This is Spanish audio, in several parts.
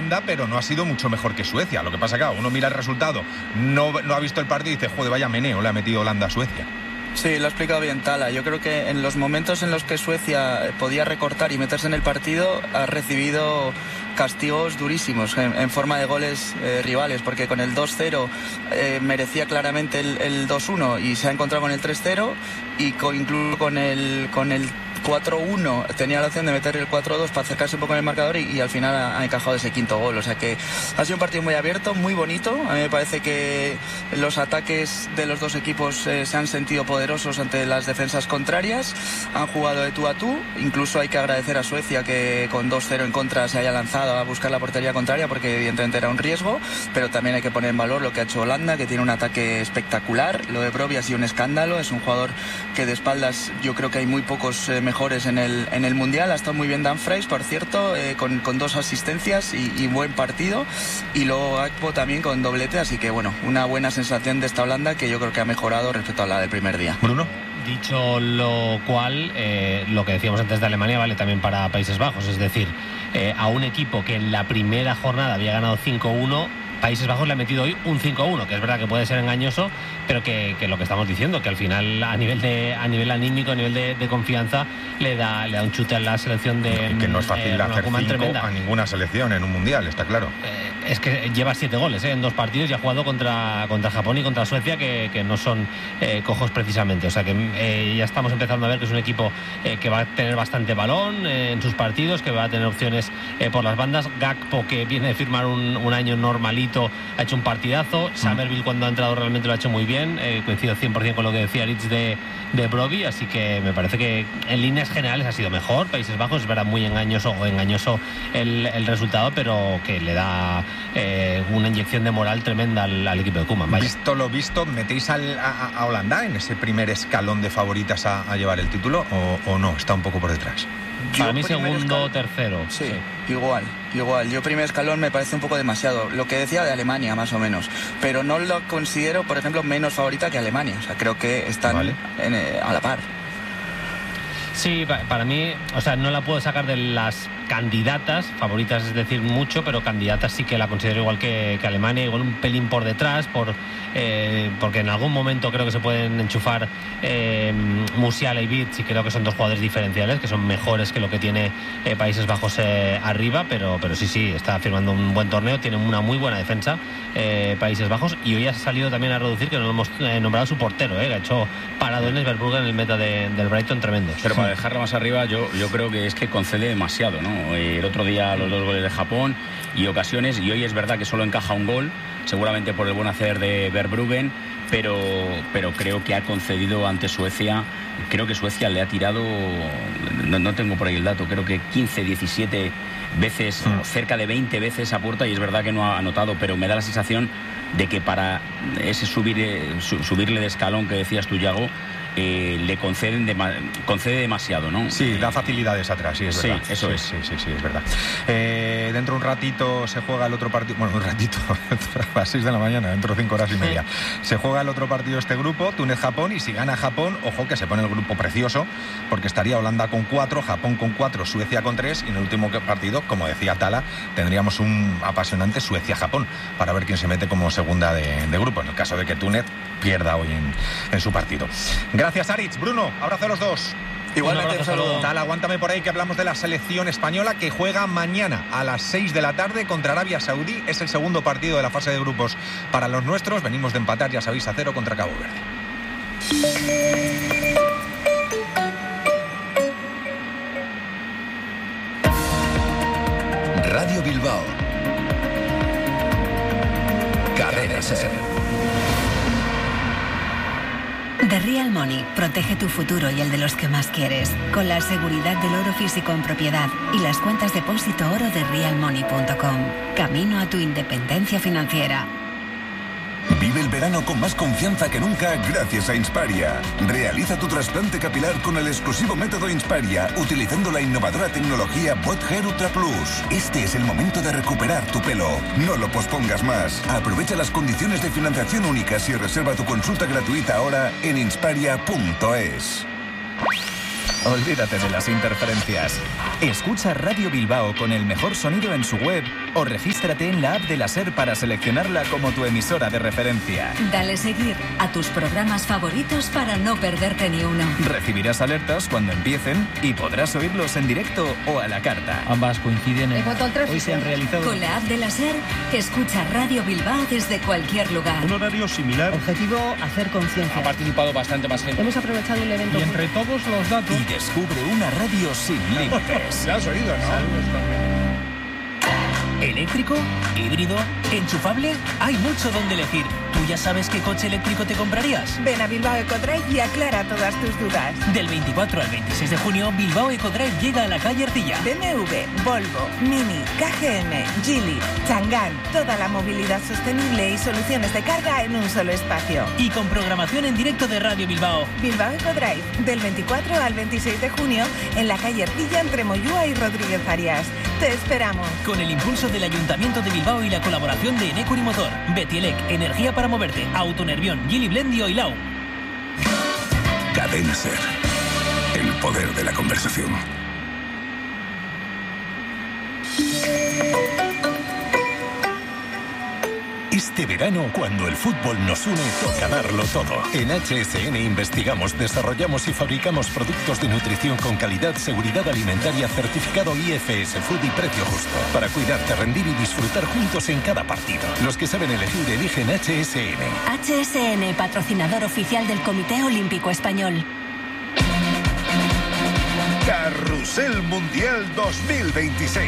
Holanda, pero no ha sido mucho mejor que Suecia. Lo que pasa que uno mira el resultado, no ha visto el partido y dice, joder, vaya meneo le ha metido Holanda a Suecia. Sí, lo ha explicado bien Tala. Yo creo que en los momentos en los que Suecia podía recortar y meterse en el partido, ha recibido castigos durísimos en forma de goles rivales, porque con el 2-0 merecía claramente el 2-1 y se ha encontrado con el 3-0 y incluso con el 4-1 tenía la opción de meter el 4-2 para acercarse un poco en el marcador y al final ha encajado ese quinto gol. O sea que ha sido un partido muy abierto, muy bonito. A mí me parece que los ataques de los dos equipos se han sentido poderosos ante las defensas contrarias. Han jugado de tú a tú. Incluso hay que agradecer a Suecia que con 2-0 en contra se haya lanzado a buscar la portería contraria, porque evidentemente era un riesgo, pero también hay que poner en valor lo que ha hecho Holanda, que tiene un ataque espectacular. Lo de Brobbey ha sido un escándalo. Es un jugador que de espaldas yo creo que hay muy pocos mejores en el Mundial. Ha estado muy bien Dumfries, por cierto, con 2 asistencias y buen partido, y luego Gakpo también con doblete, así que bueno, una buena sensación de esta Holanda que yo creo que ha mejorado respecto a la del primer día. Bruno. Dicho lo cual, lo que decíamos antes de Alemania vale también para Países Bajos, es decir, a un equipo que en la primera jornada había ganado 5-1, Países Bajos le ha metido hoy un 5-1, que es verdad que puede ser engañoso, pero que lo que estamos diciendo, que al final a nivel anímico, a nivel de confianza, le da un chute a la selección de... Que no es fácil hacer 5 a ninguna selección en un mundial, está claro. Es que lleva 7 goles en 2 partidos y ha jugado contra Japón y contra Suecia, que no son cojos precisamente. O sea que ya estamos empezando a ver que es un equipo que va a tener bastante balón en sus partidos, que va a tener opciones por las bandas. Gakpo, que viene de firmar un año normalito, ha hecho un partidazo. Summerville, cuando ha entrado, realmente lo ha hecho muy bien. Coincido 100% con lo que decía Ritz de Brobbey, así que me parece que en líneas generales ha sido mejor. Países Bajos, es verdad, muy engañoso el resultado, pero que le da una inyección de moral tremenda al equipo de Koeman. Visto lo visto, ¿metéis a Holanda en ese primer escalón de favoritas a llevar el título o no? Está un poco por detrás. Para mí segundo o tercero. Sí, igual. Yo primer escalón me parece un poco demasiado. Lo que decía de Alemania, más o menos. Pero no lo considero, por ejemplo, menos favorita que Alemania. O sea, creo que están a la par. Sí, para mí, o sea, no la puedo sacar de las candidatas, favoritas es decir mucho, pero candidatas sí que la considero igual que Alemania, igual un pelín por detrás, porque en algún momento creo que se pueden enchufar Musiala y Wirtz, y creo que son 2 jugadores diferenciales, que son mejores que lo que tiene Países Bajos arriba, pero sí, está firmando un buen torneo, tiene una muy buena defensa Países Bajos, y hoy ha salido también a reducir, que no lo hemos nombrado, su portero, que ha hecho paradones Verbruggen en el meta del Brighton tremendos. Pero para dejarla más arriba, yo creo que es que concede demasiado, ¿no? El otro día los 2 goles de Japón y ocasiones, y hoy es verdad que solo encaja un gol, seguramente por el buen hacer de Verbruggen, pero creo que ha concedido ante Suecia. Creo que Suecia le ha tirado, no tengo por ahí el dato, creo que 15, 17 veces, cerca de 20 veces a puerta, y es verdad que no ha anotado, pero me da la sensación de que para ese subirle de escalón que decías tú, Yago, le concede demasiado, ¿no? Sí, da facilidades atrás, sí, es verdad. Sí, eso es. Sí, es verdad. Dentro de un ratito se juega el otro partido, bueno, un ratito, a las 6 de la mañana, dentro de 5 horas y media. Se juega el otro partido de este grupo, Túnez-Japón, y si gana Japón, ojo que se pone el grupo precioso, porque estaría Holanda con 4, Japón con 4, Suecia con 3, y en el último partido, como decía Tala, tendríamos un apasionante Suecia-Japón, para ver quién se mete como segunda de grupo, en el caso de que Túnez pierda hoy en su partido. Gracias, Aritz. Bruno, abrazo a los dos. Igualmente, un saludo. Tal, aguántame por ahí que hablamos de la selección española, que juega mañana a las 6 de la tarde contra Arabia Saudí. Es el segundo partido de la fase de grupos para los nuestros. Venimos de empatar, ya sabéis, a 0 contra Cabo Verde. Radio Bilbao. Cadena SER. The Real Money protege tu futuro y el de los que más quieres, con la seguridad del oro físico en propiedad y las cuentas depósito oro de realmoney.com. Camino a tu independencia financiera. Vive el verano con más confianza que nunca gracias a Insparia. Realiza tu trasplante capilar con el exclusivo método Insparia, utilizando la innovadora tecnología Bot Hair Ultra Plus. Este es el momento de recuperar tu pelo. No lo pospongas más. Aprovecha las condiciones de financiación únicas y reserva tu consulta gratuita ahora en insparia.es. Olvídate de las interferencias. Escucha Radio Bilbao con el mejor sonido en su web o regístrate en la app de la SER para seleccionarla como tu emisora de referencia. Dale seguir a tus programas favoritos para no perderte ni uno. Recibirás alertas cuando empiecen y podrás oírlos en directo o a la carta. Ambas coinciden en... Hoy se han realizado... Con la app de la SER, escucha Radio Bilbao desde cualquier lugar. Un horario similar. Objetivo, hacer conciencia. Ha participado bastante más gente. Hemos aprovechado el evento. Y entre todos los datos... Y descubre una radio sin límites. ¿La has oído, no? ¿Eléctrico? ¿Híbrido? ¿Enchufable? Hay mucho donde elegir. ¿Tú ya sabes qué coche eléctrico te comprarías? Ven a Bilbao Ecodrive y aclara todas tus dudas. Del 24 al 26 de junio, Bilbao Ecodrive llega a la calle Ercilla. BMW, Volvo, Mini, KGM, Geely, Chang'an, toda la movilidad sostenible y soluciones de carga en un solo espacio. Y con programación en directo de Radio Bilbao. Bilbao Ecodrive, del 24 al 26 de junio, en la calle Ercilla entre Moyúa y Rodríguez Arias. Te esperamos. Con el impulso del Ayuntamiento de Bilbao y la colaboración de Enecuri Motor, Betielec, Energía para Moverte, Autonervión, Geely Blend y Oilau. Cadena SER. El poder de la conversación. Este verano, cuando el fútbol nos une, toca darlo todo. En HSN investigamos, desarrollamos y fabricamos productos de nutrición con calidad, seguridad alimentaria, certificado IFS Food y precio justo. Para cuidarte, rendir y disfrutar juntos en cada partido. Los que saben elegir, eligen HSN. HSN, patrocinador oficial del Comité Olímpico Español. Carrusel Mundial 2026.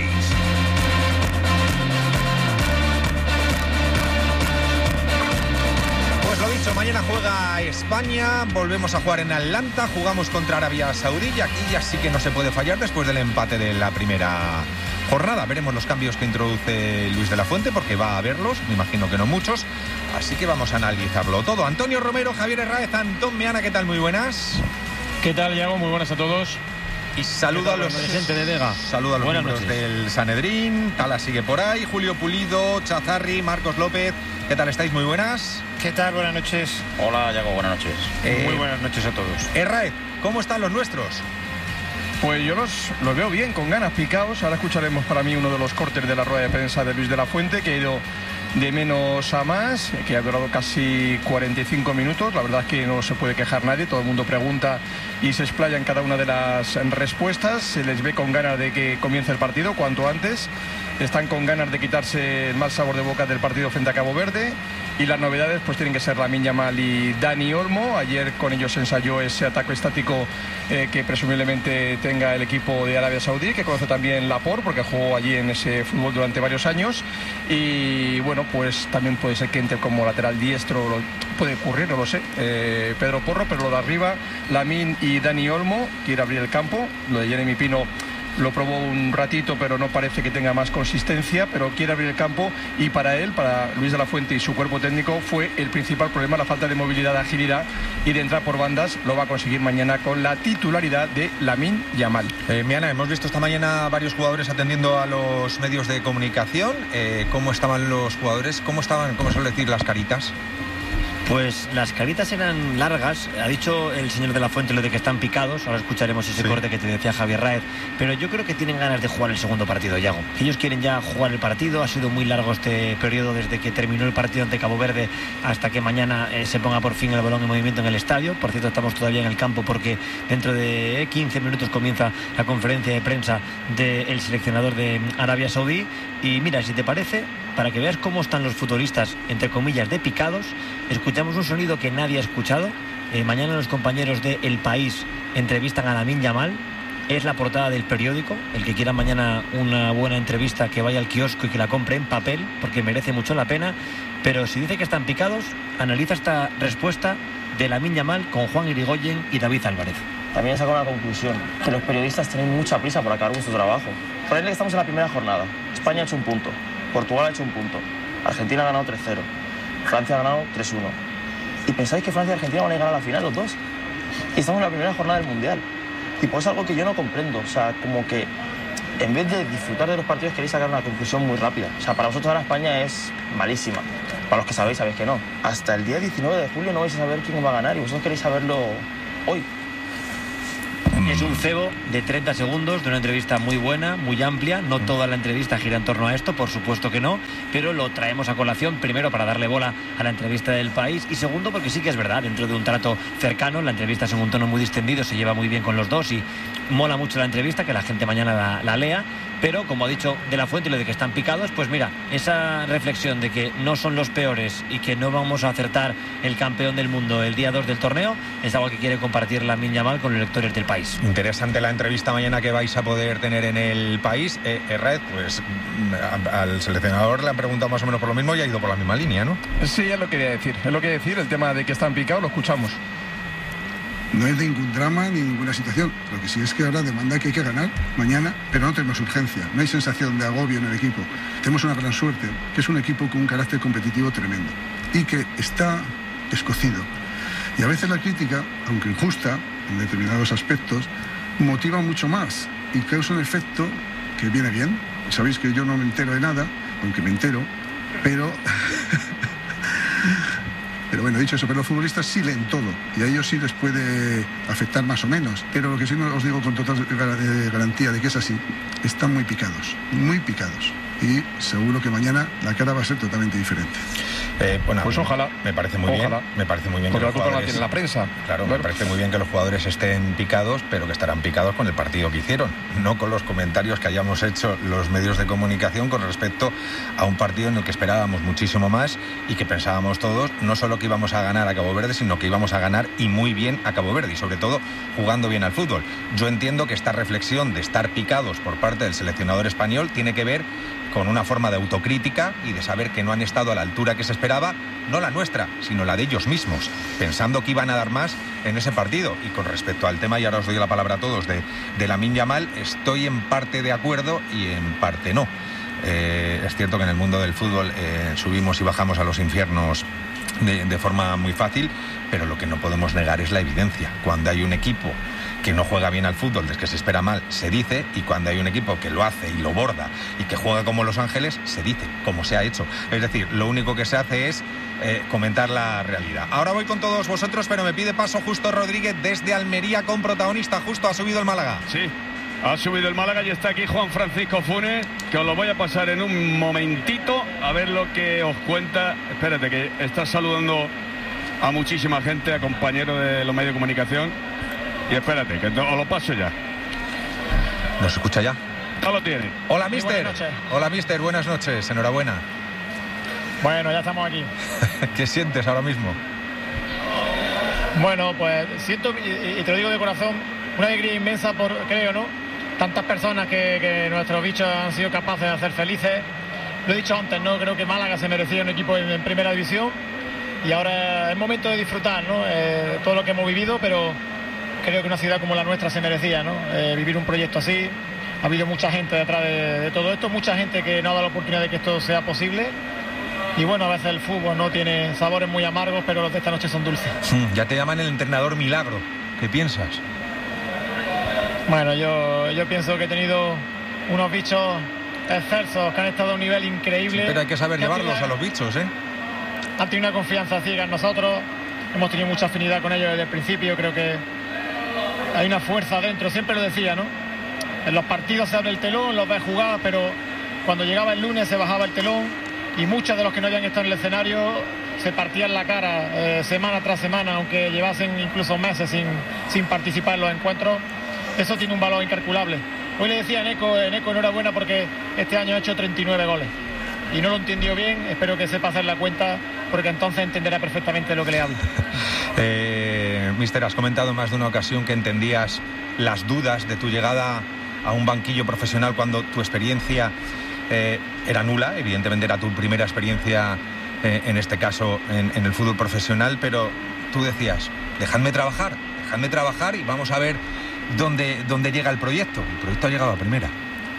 Lo dicho, mañana juega España, volvemos a jugar en Atlanta, jugamos contra Arabia Saudí y aquí ya sí que no se puede fallar después del empate de la primera jornada. Veremos los cambios que introduce Luis de la Fuente porque va a haberlos, me imagino que no muchos, así que vamos a analizarlo todo. Antonio Romero, Javier Herráez, Antón Meana, ¿qué tal? Muy buenas. ¿Qué tal, Iago? Muy buenas a todos. Y saludo a los gente de Vega. Saludo a los miembros del Sanedrín. Tala sigue por ahí, Julio Pulido, Chazarri, Marcos López. ¿Qué tal estáis? Muy buenas. ¿Qué tal? Buenas noches. Hola, Iago, buenas noches. Muy buenas noches a todos. Herráez, ¿cómo están los nuestros? Pues yo los veo bien, con ganas, picados. Ahora escucharemos para mí uno de los cortes de la rueda de prensa de Luis de la Fuente, que ha ido de menos a más, que ha durado casi 45 minutos. La verdad es que no se puede quejar nadie, todo el mundo pregunta y se explaya en cada una de las respuestas. Se les ve con ganas de que comience el partido cuanto antes. Están con ganas de quitarse el mal sabor de boca del partido frente a Cabo Verde. Y las novedades pues tienen que ser Lamine Yamal y Dani Olmo. Ayer con ellos se ensayó ese ataque estático que presumiblemente tenga el equipo de Arabia Saudí, que conoce también Laporte porque jugó allí en ese fútbol durante varios años. Y bueno, pues también puede ser que entre como lateral diestro, puede ocurrir, no lo sé, Pedro Porro, pero lo de arriba, Lamine y Dani Olmo, quiere abrir el campo. Lo de Jeremy Pino lo probó un ratito, pero no parece que tenga más consistencia, pero quiere abrir el campo y para él, para Luis de la Fuente y su cuerpo técnico, fue el principal problema la falta de movilidad, agilidad y de entrar por bandas. Lo va a conseguir mañana con la titularidad de Lamine Yamal. Miana, hemos visto esta mañana varios jugadores atendiendo a los medios de comunicación. ¿Cómo estaban los jugadores? ¿Cómo estaban, cómo suele decir, las caritas? Pues las caritas eran largas. Ha dicho el señor de la Fuente lo de que están picados. Ahora escucharemos ese corte que te decía Javier Raez. Pero yo creo que tienen ganas de jugar el segundo partido, Iago. Ellos quieren ya jugar el partido. Ha sido muy largo este periodo desde que terminó el partido ante Cabo Verde hasta que mañana se ponga por fin el balón en movimiento en el estadio. Por cierto, estamos todavía en el campo porque dentro de 15 minutos comienza la conferencia de prensa del seleccionador de Arabia Saudí. Y mira, si te parece, para que veas cómo están los futbolistas, entre comillas, de picados, escuchamos un sonido que nadie ha escuchado. Mañana los compañeros de El País entrevistan a Lamine Yamal. Es la portada del periódico. El que quiera mañana una buena entrevista, que vaya al kiosco y que la compre en papel, porque merece mucho la pena. Pero si dice que están picados, analiza esta respuesta de Lamine Yamal con Juan Irigoyen y David Álvarez. También saco una conclusión, que los periodistas tienen mucha prisa por acabar con su trabajo. Por que estamos en la primera jornada. España ha hecho un punto, Portugal ha hecho un punto, Argentina ha ganado 3-0, Francia ha ganado 3-1. ¿Y pensáis que Francia y Argentina van a llegar a la final los dos? Y estamos en la primera jornada del Mundial. Y pues es algo que yo no comprendo. O sea, como que en vez de disfrutar de los partidos queréis sacar una conclusión muy rápida. O sea, para vosotros ahora España es malísima. Para los que sabéis que no. Hasta el día 19 de julio no vais a saber quién va a ganar y vosotros queréis saberlo hoy. Es un cebo de 30 segundos de una entrevista muy buena, muy amplia. No toda la entrevista gira en torno a esto, por supuesto que no, pero lo traemos a colación, primero para darle bola a la entrevista del País y segundo porque sí que es verdad, dentro de un trato cercano, la entrevista es en un tono muy distendido, se lleva muy bien con los dos y mola mucho la entrevista, que la gente mañana la lea. Pero, como ha dicho De la Fuente, lo de que están picados, pues mira, esa reflexión de que no son los peores y que no vamos a acertar el campeón del mundo el día 2 del torneo, es algo que quiere compartir Lamine Yamal con los lectores del País. Interesante la entrevista mañana que vais a poder tener en el País. Red, pues al seleccionador le han preguntado más o menos por lo mismo y ha ido por la misma línea, ¿no? Sí, es lo que quería decir. Es lo que decir, el tema de que están picados, lo escuchamos. No es ningún drama ni ninguna situación. Lo que sí es que ahora demanda que hay que ganar mañana, pero no tenemos urgencia. No hay sensación de agobio en el equipo. Tenemos una gran suerte, que es un equipo con un carácter competitivo tremendo y que está escocido. Y a veces la crítica, aunque injusta en determinados aspectos, motiva mucho más y causa un efecto que viene bien. Sabéis que yo no me entero de nada, aunque me entero, pero... Pero bueno, dicho eso, pero los futbolistas sí leen todo y a ellos sí les puede afectar más o menos. Pero lo que sí os digo con total garantía de que es así, están muy picados. Y seguro que mañana la cara va a ser totalmente diferente. Bueno, pues ojalá. Me parece muy bien. Me parece muy bien porque que los la culpa jugadores, la tiene la prensa. Claro, me parece muy bien que los jugadores estén picados, pero que estarán picados con el partido que hicieron, no con los comentarios que hayamos hecho los medios de comunicación con respecto a un partido en el que esperábamos muchísimo más y que pensábamos todos, no solo que íbamos a ganar a Cabo Verde, sino que íbamos a ganar y muy bien a Cabo Verde y sobre todo jugando bien al fútbol. Yo entiendo que esta reflexión de estar picados por parte del seleccionador español tiene que ver con una forma de autocrítica y de saber que no han estado a la altura que se esperaba, no la nuestra, sino la de ellos mismos, pensando que iban a dar más en ese partido. Y con respecto al tema, y ahora os doy la palabra a todos, de Lamine Yamal, estoy en parte de acuerdo y en parte no. Es cierto que en el mundo del fútbol subimos y bajamos a los infiernos de forma muy fácil, pero lo que no podemos negar es la evidencia. Cuando hay un equipo que no juega bien al fútbol, desde que se espera mal, se dice, y cuando hay un equipo que lo hace y lo borda y que juega como Los Ángeles, se dice, como se ha hecho. Es decir, lo único que se hace es comentar la realidad. Ahora voy con todos vosotros, pero me pide paso Justo Rodríguez desde Almería con protagonista. Justo, ha subido el Málaga. Sí, ha subido el Málaga y está aquí Juan Francisco Funes, que os lo voy a pasar en un momentito a ver lo que os cuenta. Espérate, que está saludando a muchísima gente, a compañeros de los medios de comunicación. Y espérate, que os lo paso ya. ¿Nos escucha ya? Ya lo tiene. Hola, mister. Hola, mister. Buenas noches. Enhorabuena. Bueno, ya estamos aquí. ¿Qué sientes ahora mismo? Bueno, pues siento, y te lo digo de corazón, una alegría inmensa por, creo, ¿no? Tantas personas que nuestros bichos han sido capaces de hacer felices. Lo he dicho antes, ¿no? Creo que Málaga se merecía un equipo en primera división. Y ahora es momento de disfrutar, ¿no? Todo lo que hemos vivido, pero creo que una ciudad como la nuestra se merecía, ¿no? Vivir un proyecto así. Ha habido mucha gente detrás de todo esto, mucha gente que no ha dado la oportunidad de que esto sea posible. Y bueno, a veces el fútbol no tiene sabores muy amargos, pero los de esta noche son dulces. Ya te llaman el entrenador milagro. ¿Qué piensas? Bueno, yo pienso que he tenido unos bichos excelsos que han estado a un nivel increíble. Sí, pero hay que saber llevarlos a los bichos, ¿eh? Han tenido una confianza ciega en nosotros. Hemos tenido mucha afinidad con ellos desde el principio. Creo que hay una fuerza dentro, siempre lo decía, ¿no? En los partidos se abre el telón, los ves jugar, pero cuando llegaba el lunes se bajaba el telón y muchos de los que no habían estado en el escenario se partían la cara semana tras semana, aunque llevasen incluso meses sin participar en los encuentros. Eso tiene un valor incalculable. Hoy le decía a Neco enhorabuena porque este año ha hecho 39 goles y no lo entendió bien. Espero que sepa hacer la cuenta porque entonces entenderá perfectamente lo que le hablo. Mister, has comentado en más de una ocasión que entendías las dudas de tu llegada a un banquillo profesional cuando tu experiencia era nula. Evidentemente era tu primera experiencia en este caso en el fútbol profesional, pero tú decías, dejadme trabajar y vamos a ver dónde llega el proyecto. El proyecto ha llegado a primera.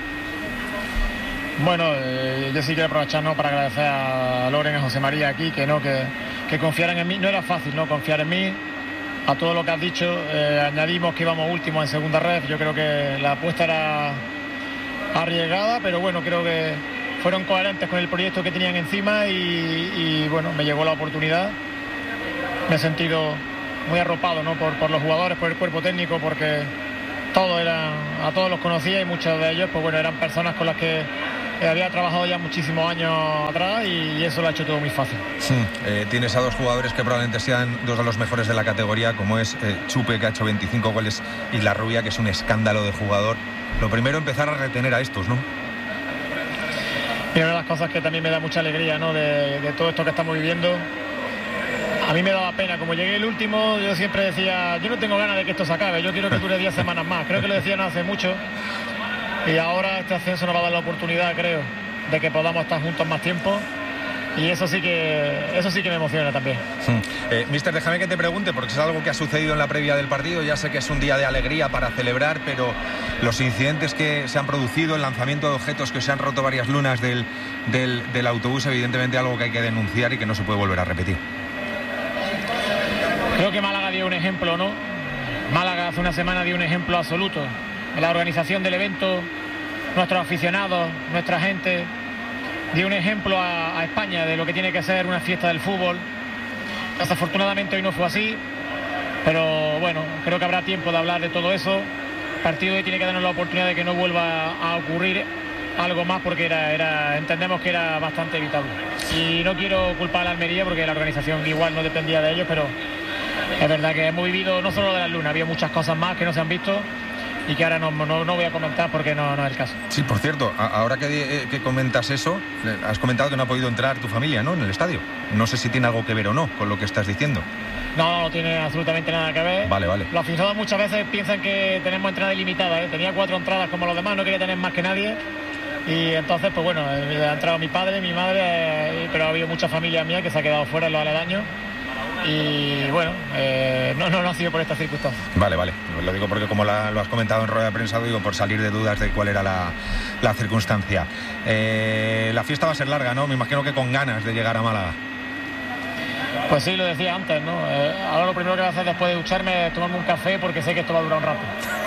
Bueno, yo sí quiero aprovechar, ¿no?, para agradecer a Loren, a José María aquí, que confiaran en mí. No era fácil, ¿no?, confiar en mí. A todo lo que has dicho, añadimos que íbamos últimos en segunda red. Yo creo que la apuesta era arriesgada, pero bueno, creo que fueron coherentes con el proyecto que tenían encima y bueno, me llegó la oportunidad. Me he sentido muy arropado, ¿no?, por los jugadores, por el cuerpo técnico, porque a todos los conocía y muchos de ellos, pues bueno, eran personas con las que había trabajado ya muchísimos años atrás y eso lo ha hecho todo muy fácil. Tienes a dos jugadores que probablemente sean dos de los mejores de la categoría, como es Chupe, que ha hecho 25 goles, y La Rubia, que es un escándalo de jugador. Lo primero, empezar a retener a estos, ¿no? Y una de las cosas que también me da mucha alegría, ¿no?, de todo esto que estamos viviendo. A mí me daba pena, como llegué el último, yo siempre decía, yo no tengo ganas de que esto se acabe, yo quiero que dure 10 semanas más. Creo que lo decía no hace mucho. Y ahora este ascenso nos va a dar la oportunidad, creo, de que podamos estar juntos más tiempo. Y eso sí que me emociona también. Mister, déjame que te pregunte, porque es algo que ha sucedido en la previa del partido. Ya sé que es un día de alegría para celebrar, pero los incidentes que se han producido, el lanzamiento de objetos que se han roto varias lunas del autobús, evidentemente algo que hay que denunciar y que no se puede volver a repetir. Creo que Málaga dio un ejemplo, ¿no? Málaga hace una semana dio un ejemplo absoluto. La organización del evento, nuestros aficionados, nuestra gente, dio un ejemplo a España de lo que tiene que ser una fiesta del fútbol. Desafortunadamente hoy no fue así, pero bueno, creo que habrá tiempo de hablar de todo eso. El partido hoy tiene que darnos la oportunidad de que no vuelva a ocurrir algo más, porque entendemos que era bastante evitable. Y no quiero culpar a la Almería porque la organización igual no dependía de ellos, pero es verdad que hemos vivido no solo de las lunas, había muchas cosas más que no se han visto y que ahora no voy a comentar porque no es el caso. Sí, por cierto, ahora que comentas eso, has comentado que no ha podido entrar tu familia, ¿no?, en el estadio. No sé si tiene algo que ver o no con lo que estás diciendo. No tiene absolutamente nada que ver. Vale. Los aficionados muchas veces piensan que tenemos entrada ilimitada, ¿eh? Tenía 4 entradas como los demás, no quería tener más que nadie. Y entonces, pues bueno, ha entrado mi padre, mi madre, pero ha habido mucha familia mía que se ha quedado fuera en los aledaños. Y bueno, no ha sido por estas circunstancias. Vale. Lo digo porque como lo has comentado en rueda de prensa, digo por salir de dudas de cuál era la circunstancia. La fiesta va a ser larga, ¿no? Me imagino que con ganas de llegar a Málaga. Pues sí, lo decía antes, ¿no? Ahora lo primero que voy a hacer después de ducharme es tomarme un café porque sé que esto va a durar un rato.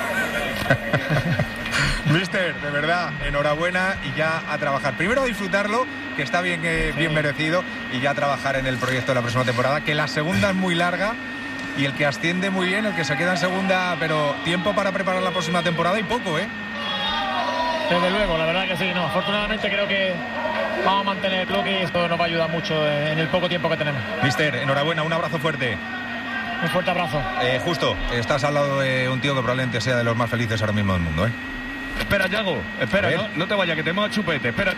Mister, de verdad, enhorabuena y ya a trabajar. Primero a disfrutarlo, que está bien merecido, y ya a trabajar en el proyecto de la próxima temporada, que la segunda es muy larga y el que asciende muy bien, el que se queda en segunda, pero tiempo para preparar la próxima temporada y poco, ¿eh? Desde luego, la verdad que sí, no. Afortunadamente creo que vamos a mantener el bloque y esto nos va a ayudar mucho en el poco tiempo que tenemos. Mister, enhorabuena, un abrazo fuerte. Un fuerte abrazo. Justo, estás al lado de un tío que probablemente sea de los más felices ahora mismo del mundo, ¿eh? Espera, Yago, espera, no te vayas, que te mueva Chupete, espera.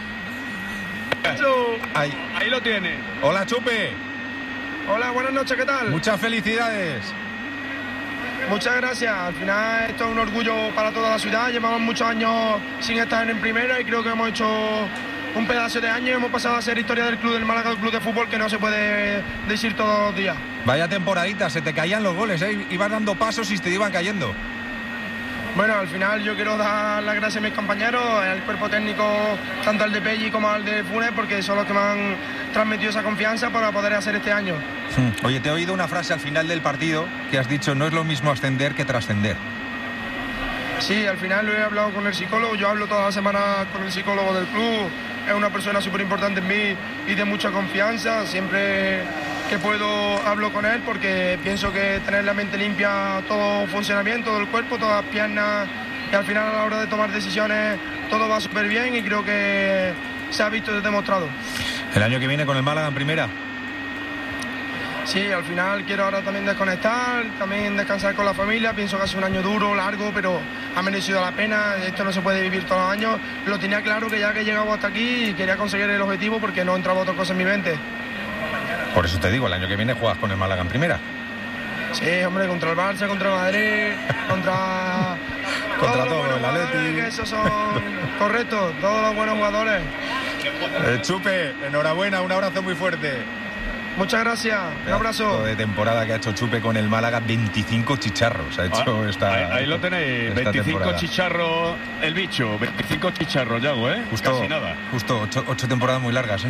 Ahí lo tiene. Hola, Chupe. Hola, buenas noches, ¿qué tal? Muchas felicidades. Muchas gracias. Al final esto es un orgullo para toda la ciudad. Llevamos muchos años sin estar en primera y creo que hemos hecho un pedazo de año y hemos pasado a ser historia del club del Málaga, el club de fútbol, que no se puede decir todos los días. Vaya temporadita, se te caían los goles, ¿eh? Ibas dando pasos y te iban cayendo. Bueno, al final yo quiero dar las gracias a mis compañeros, al cuerpo técnico, tanto al de Pelli como al de Funes, porque son los que me han transmitido esa confianza para poder hacer este año. Oye, te he oído una frase al final del partido que has dicho, no es lo mismo ascender que trascender. Sí, al final lo he hablado con el psicólogo, yo hablo toda la semana con el psicólogo del club, es una persona súper importante en mí y de mucha confianza, siempre que puedo hablo con él porque pienso que tener la mente limpia, todo funciona bien, todo el cuerpo, todas las piernas, y al final a la hora de tomar decisiones todo va súper bien y creo que se ha visto y demostrado. ¿El año que viene con el Málaga en primera? Sí, al final quiero ahora también desconectar, también descansar con la familia. Pienso que ha sido un año duro, largo, pero ha merecido la pena. Esto no se puede vivir todos los años. Lo tenía claro que ya que he llegado hasta aquí quería conseguir el objetivo porque no entraba otra cosa en mi mente. Por eso te digo, el año que viene juegas con el Málaga en primera. Sí, hombre, contra el Barça, contra el Madrid, contra todo el Atleti. Que esos son correctos, todos los buenos jugadores. Chupe, enhorabuena, un abrazo muy fuerte. Muchas gracias, un abrazo. De temporada que ha hecho Chupe con el Málaga, 25 chicharros ha hecho ahí lo tenéis, 25 temporada. Chicharros el bicho, 25 chicharros, Yago, ¿eh? Casi nada. Justo, 8 temporadas muy largas, ¿eh?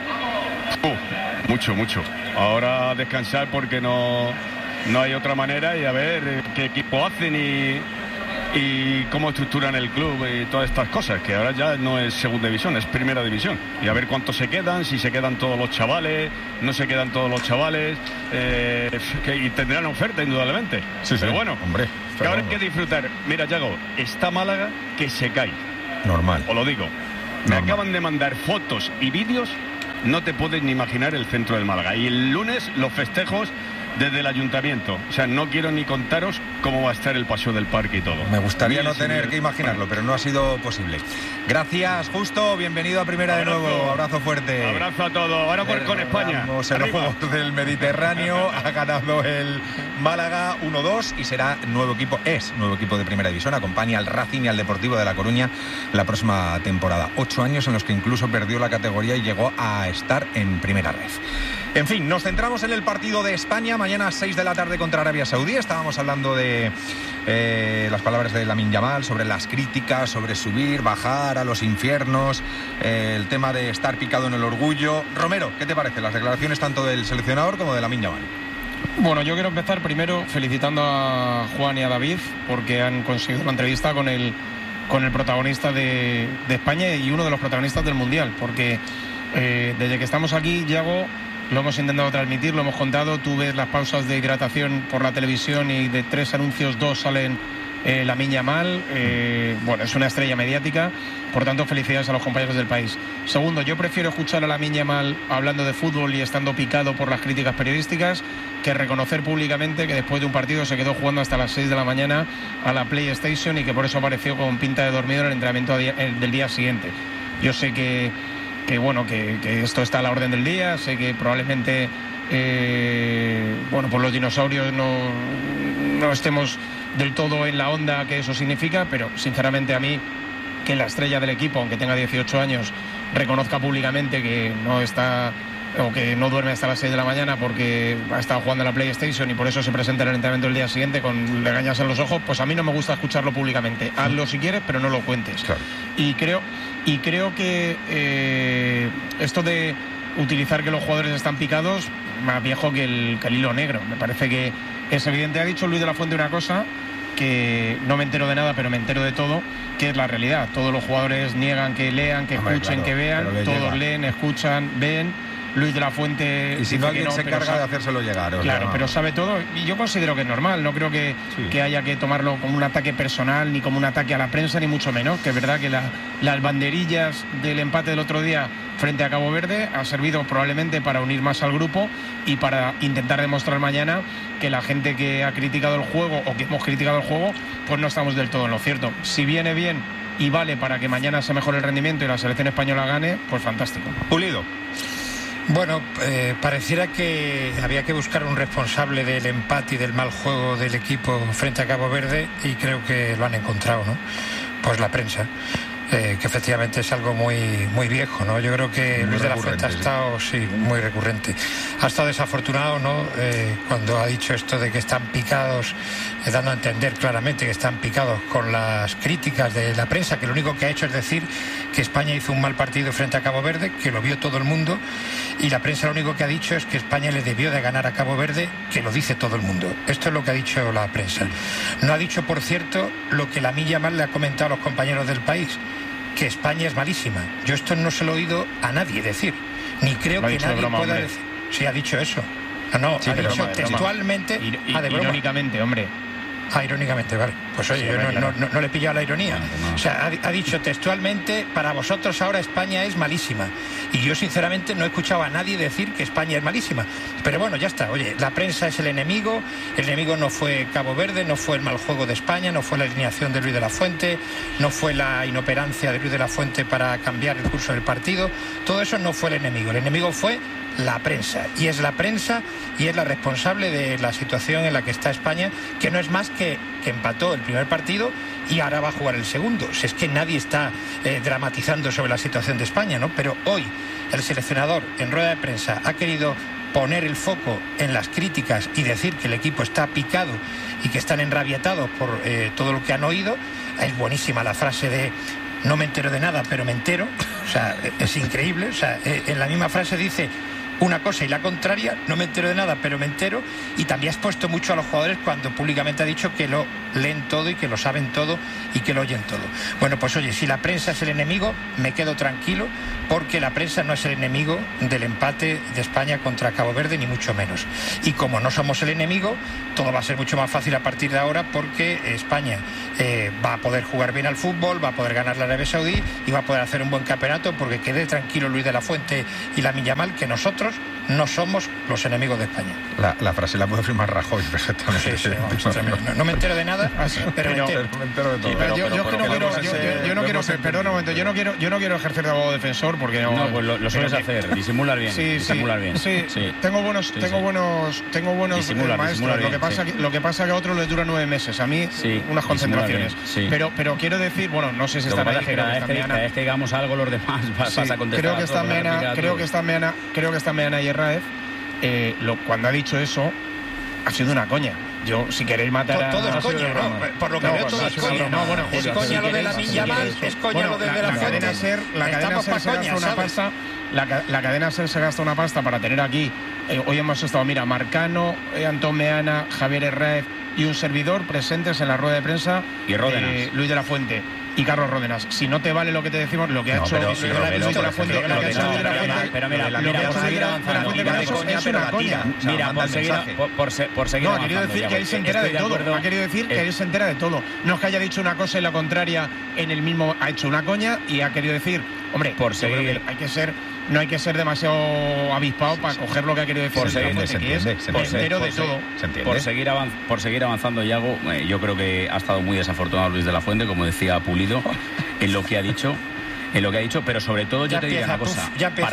Mucho. Ahora descansar porque no hay otra manera y a ver qué equipo hacen y cómo estructuran el club y todas estas cosas, que ahora ya no es segunda división, es primera división. Y a ver cuántos se quedan, si se quedan todos los chavales, no se quedan todos los chavales, y tendrán oferta indudablemente. Sí, pero bueno, hombre. Que ahora hay que disfrutar. Mira, Yago, está Málaga que se cae. Normal. Os lo digo. Me acaban de mandar fotos y vídeos. No te puedes ni imaginar el centro del Málaga. Y el lunes los festejos desde el ayuntamiento. O sea, no quiero ni contaros cómo va a estar el paseo del parque y todo. Me gustaría no tener que imaginarlo, pero no ha sido posible. Gracias, Justo. Bienvenido a Primera de nuevo. Abrazo fuerte. Abrazo a todos. Ahora por con España. Vamos en los Juegos del Mediterráneo. Ha ganado el Málaga 1-2 y será nuevo equipo de Primera División. Acompaña al Racing y al Deportivo de La Coruña la próxima temporada. 8 años en los que incluso perdió la categoría y llegó a estar en Primera Ref. En fin, nos centramos en el partido de España mañana a 6 de la tarde contra Arabia Saudí. Estábamos hablando de las palabras de Lamine Yamal sobre las críticas, sobre subir, bajar a los infiernos, el tema de estar picado en el orgullo. Romero, ¿qué te parece las declaraciones tanto del seleccionador como de Lamine Yamal? Bueno, yo quiero empezar primero felicitando a Juan y a David porque han conseguido una entrevista con el protagonista de España y uno de los protagonistas del Mundial, porque desde que estamos aquí, Yago, lo hemos intentado transmitir, lo hemos contado. Tú ves las pausas de hidratación por la televisión y de 3 anuncios, 2 salen Lamine Yamal. Bueno, es una estrella mediática, por tanto felicidades a los compañeros del país. Segundo, yo prefiero escuchar a Lamine Yamal hablando de fútbol y estando picado por las críticas periodísticas que reconocer públicamente que después de un partido se quedó jugando hasta las 6 de la mañana a la PlayStation y que por eso apareció con pinta de dormido en el entrenamiento del día siguiente. Yo sé que esto está a la orden del día, sé que probablemente pues los dinosaurios no estemos del todo en la onda que eso significa, pero sinceramente a mí que la estrella del equipo, aunque tenga 18 años, reconozca públicamente que no está o que no duerme hasta las 6 de la mañana porque ha estado jugando a la PlayStation y por eso se presenta en el entrenamiento del día siguiente con legañas en los ojos, pues a mí no me gusta escucharlo públicamente. Hazlo si quieres, pero no lo cuentes. Claro. Y creo que esto de utilizar que los jugadores están picados, más viejo que el hilo negro. Me parece que es evidente. Ha dicho Luis de la Fuente una cosa que no me entero de nada, pero me entero de todo, que es la realidad. Todos los jugadores niegan que lean, que escuchen, que vean. Todos leen, escuchan, ven. Luis de la Fuente... Y si no, alguien se encarga de hacérselo llegar. Claro, pero sabe todo. Y yo considero que es normal. No creo que haya que tomarlo como un ataque personal, ni como un ataque a la prensa, ni mucho menos. Que es verdad que las banderillas del empate del otro día frente a Cabo Verde ha servido probablemente para unir más al grupo y para intentar demostrar mañana que la gente que ha criticado el juego o que hemos criticado el juego, pues no estamos del todo en lo cierto. Si viene bien y vale para que mañana se mejore el rendimiento y la selección española gane, pues fantástico. Pulido. Bueno, pareciera que había que buscar un responsable del empate y del mal juego del equipo frente a Cabo Verde y creo que lo han encontrado, ¿no? Pues la prensa. Que efectivamente es algo muy viejo, ¿no? Yo creo que Luis de la Fuente ha estado, muy recurrente. Ha estado desafortunado, ¿no? Cuando ha dicho esto de que están picados, dando a entender claramente que están picados con las críticas de la prensa, que lo único que ha hecho es decir que España hizo un mal partido frente a Cabo Verde, que lo vio todo el mundo, y la prensa lo único que ha dicho es que España le debió de ganar a Cabo Verde, que lo dice todo el mundo. Esto es lo que ha dicho la prensa. No ha dicho, por cierto, lo que Lamine Yamal le ha comentado a los compañeros del país, que España es malísima. Yo esto no se lo he oído a nadie decir, ni creo que nadie pueda decir. Sí, ha dicho eso. No, ha dicho textualmente. Irónicamente, hombre. Irónicamente, vale. Pues oye, yo no le he pillado la ironía. O sea, ha dicho textualmente, para vosotros ahora España es malísima. Y yo sinceramente no he escuchado a nadie decir que España es malísima. Pero bueno, ya está. Oye, la prensa es el enemigo no fue Cabo Verde, no fue el mal juego de España, no fue la alineación de Luis de la Fuente, no fue la inoperancia de Luis de la Fuente para cambiar el curso del partido. Todo eso no fue el enemigo fue la prensa, y es la prensa y es la responsable de la situación en la que está España, que no es más que empató el primer partido y ahora va a jugar el segundo. Si es que nadie está dramatizando sobre la situación de España, ¿no? Pero hoy el seleccionador en rueda de prensa ha querido poner el foco en las críticas y decir que el equipo está picado y que están enrabietados por todo lo que han oído. Es buenísima la frase de no me entero de nada, pero me entero. O sea, es increíble. O sea, en la misma frase dice una cosa y la contraria, no me entero de nada, pero me entero, y también has puesto mucho a los jugadores cuando públicamente ha dicho que lo leen todo y que lo saben todo y que lo oyen todo. Bueno, pues oye, si la prensa es el enemigo, me quedo tranquilo, porque la prensa no es el enemigo del empate de España contra Cabo Verde, ni mucho menos. Y como no somos el enemigo, todo va a ser mucho más fácil a partir de ahora, porque España va a poder jugar bien al fútbol, va a poder ganar la Arabia Saudí y va a poder hacer un buen campeonato, porque quede tranquilo Luis de la Fuente y Lamine Yamal, que nosotros no somos los enemigos de España. La frase la puede firmar Rajoy perfectamente. Sí, vamos, no me entero de nada, pero me entero de todo. Yo no quiero, perdona un momento, yo no quiero ejercer de abogado defensor, porque no, pues lo sueles hacer, disimular bien. Sí. Tengo buenos maestros. Lo que pasa que a otros les dura 9 meses, a mí unas concentraciones. Pero quiero decir, bueno, no sé si están ahí. Cada vez que digamos algo, los demás vas a contestar. Creo que están Meana y Herráez. Cuando ha dicho eso, ha sido una coña. Yo, si queréis matar a... Todo es coña, ¿no? Por lo que veo, todo es coña. Es coña lo de Lamine Yamal, es coña lo de la cadena SER. La cadena SER se gasta una pasta. La cadena SER se gasta una pasta para tener aquí... hoy hemos estado, mira, Marcano, Antón Meana, Javier Herráez y un servidor presentes en la rueda de prensa. Y Ródenas. Luis de la Fuente y Carlos Ródenas. Si no te vale lo que te decimos, lo que ha hecho Luis de la Fuente, pero mira, por seguir avanzando, es una coña. Mira, por seguir avanzando. Ha querido decir que él se entera de todo. Ha querido decir que él se entera de todo. No es que haya dicho una cosa y la contraria en el mismo. Ha hecho una coña y ha querido decir, hombre, por seguir. No hay que ser demasiado avispado para coger lo que ha querido decir. Por seguir avanzando, Iago, yo creo que ha estado muy desafortunado Luis de la Fuente, como decía Pulido, en lo que ha dicho, pero sobre todo yo te diría una cosa.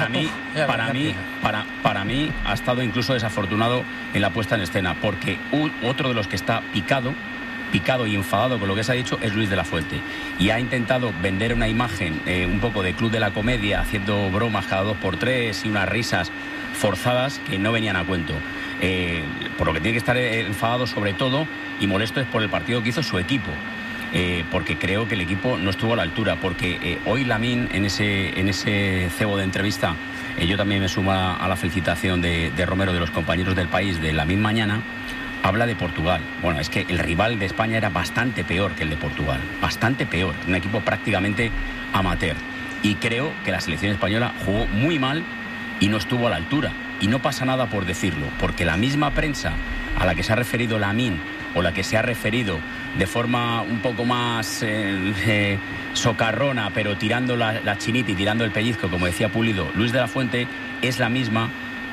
Para mí ha estado incluso desafortunado en la puesta en escena, porque otro de los que está picado y enfadado con lo que se ha dicho es Luis de la Fuente, y ha intentado vender una imagen un poco de club de la comedia, haciendo bromas cada 2x3 y unas risas forzadas que no venían a cuento. Por lo que tiene que estar enfadado sobre todo y molesto es por el partido que hizo su equipo, porque creo que el equipo no estuvo a la altura, porque hoy Lamine en ese cebo de entrevista, yo también me sumo a la felicitación de Romero, de los compañeros del País, de Lamine Mañana. Habla de Portugal. Bueno, es que el rival de España era bastante peor que el de Portugal. Bastante peor. Un equipo prácticamente amateur. Y creo que la selección española jugó muy mal y no estuvo a la altura. Y no pasa nada por decirlo, porque la misma prensa a la que se ha referido Lamine, o la que se ha referido de forma un poco más socarrona, pero tirando la chinita y tirando el pellizco, como decía Pulido, Luis de la Fuente, es la misma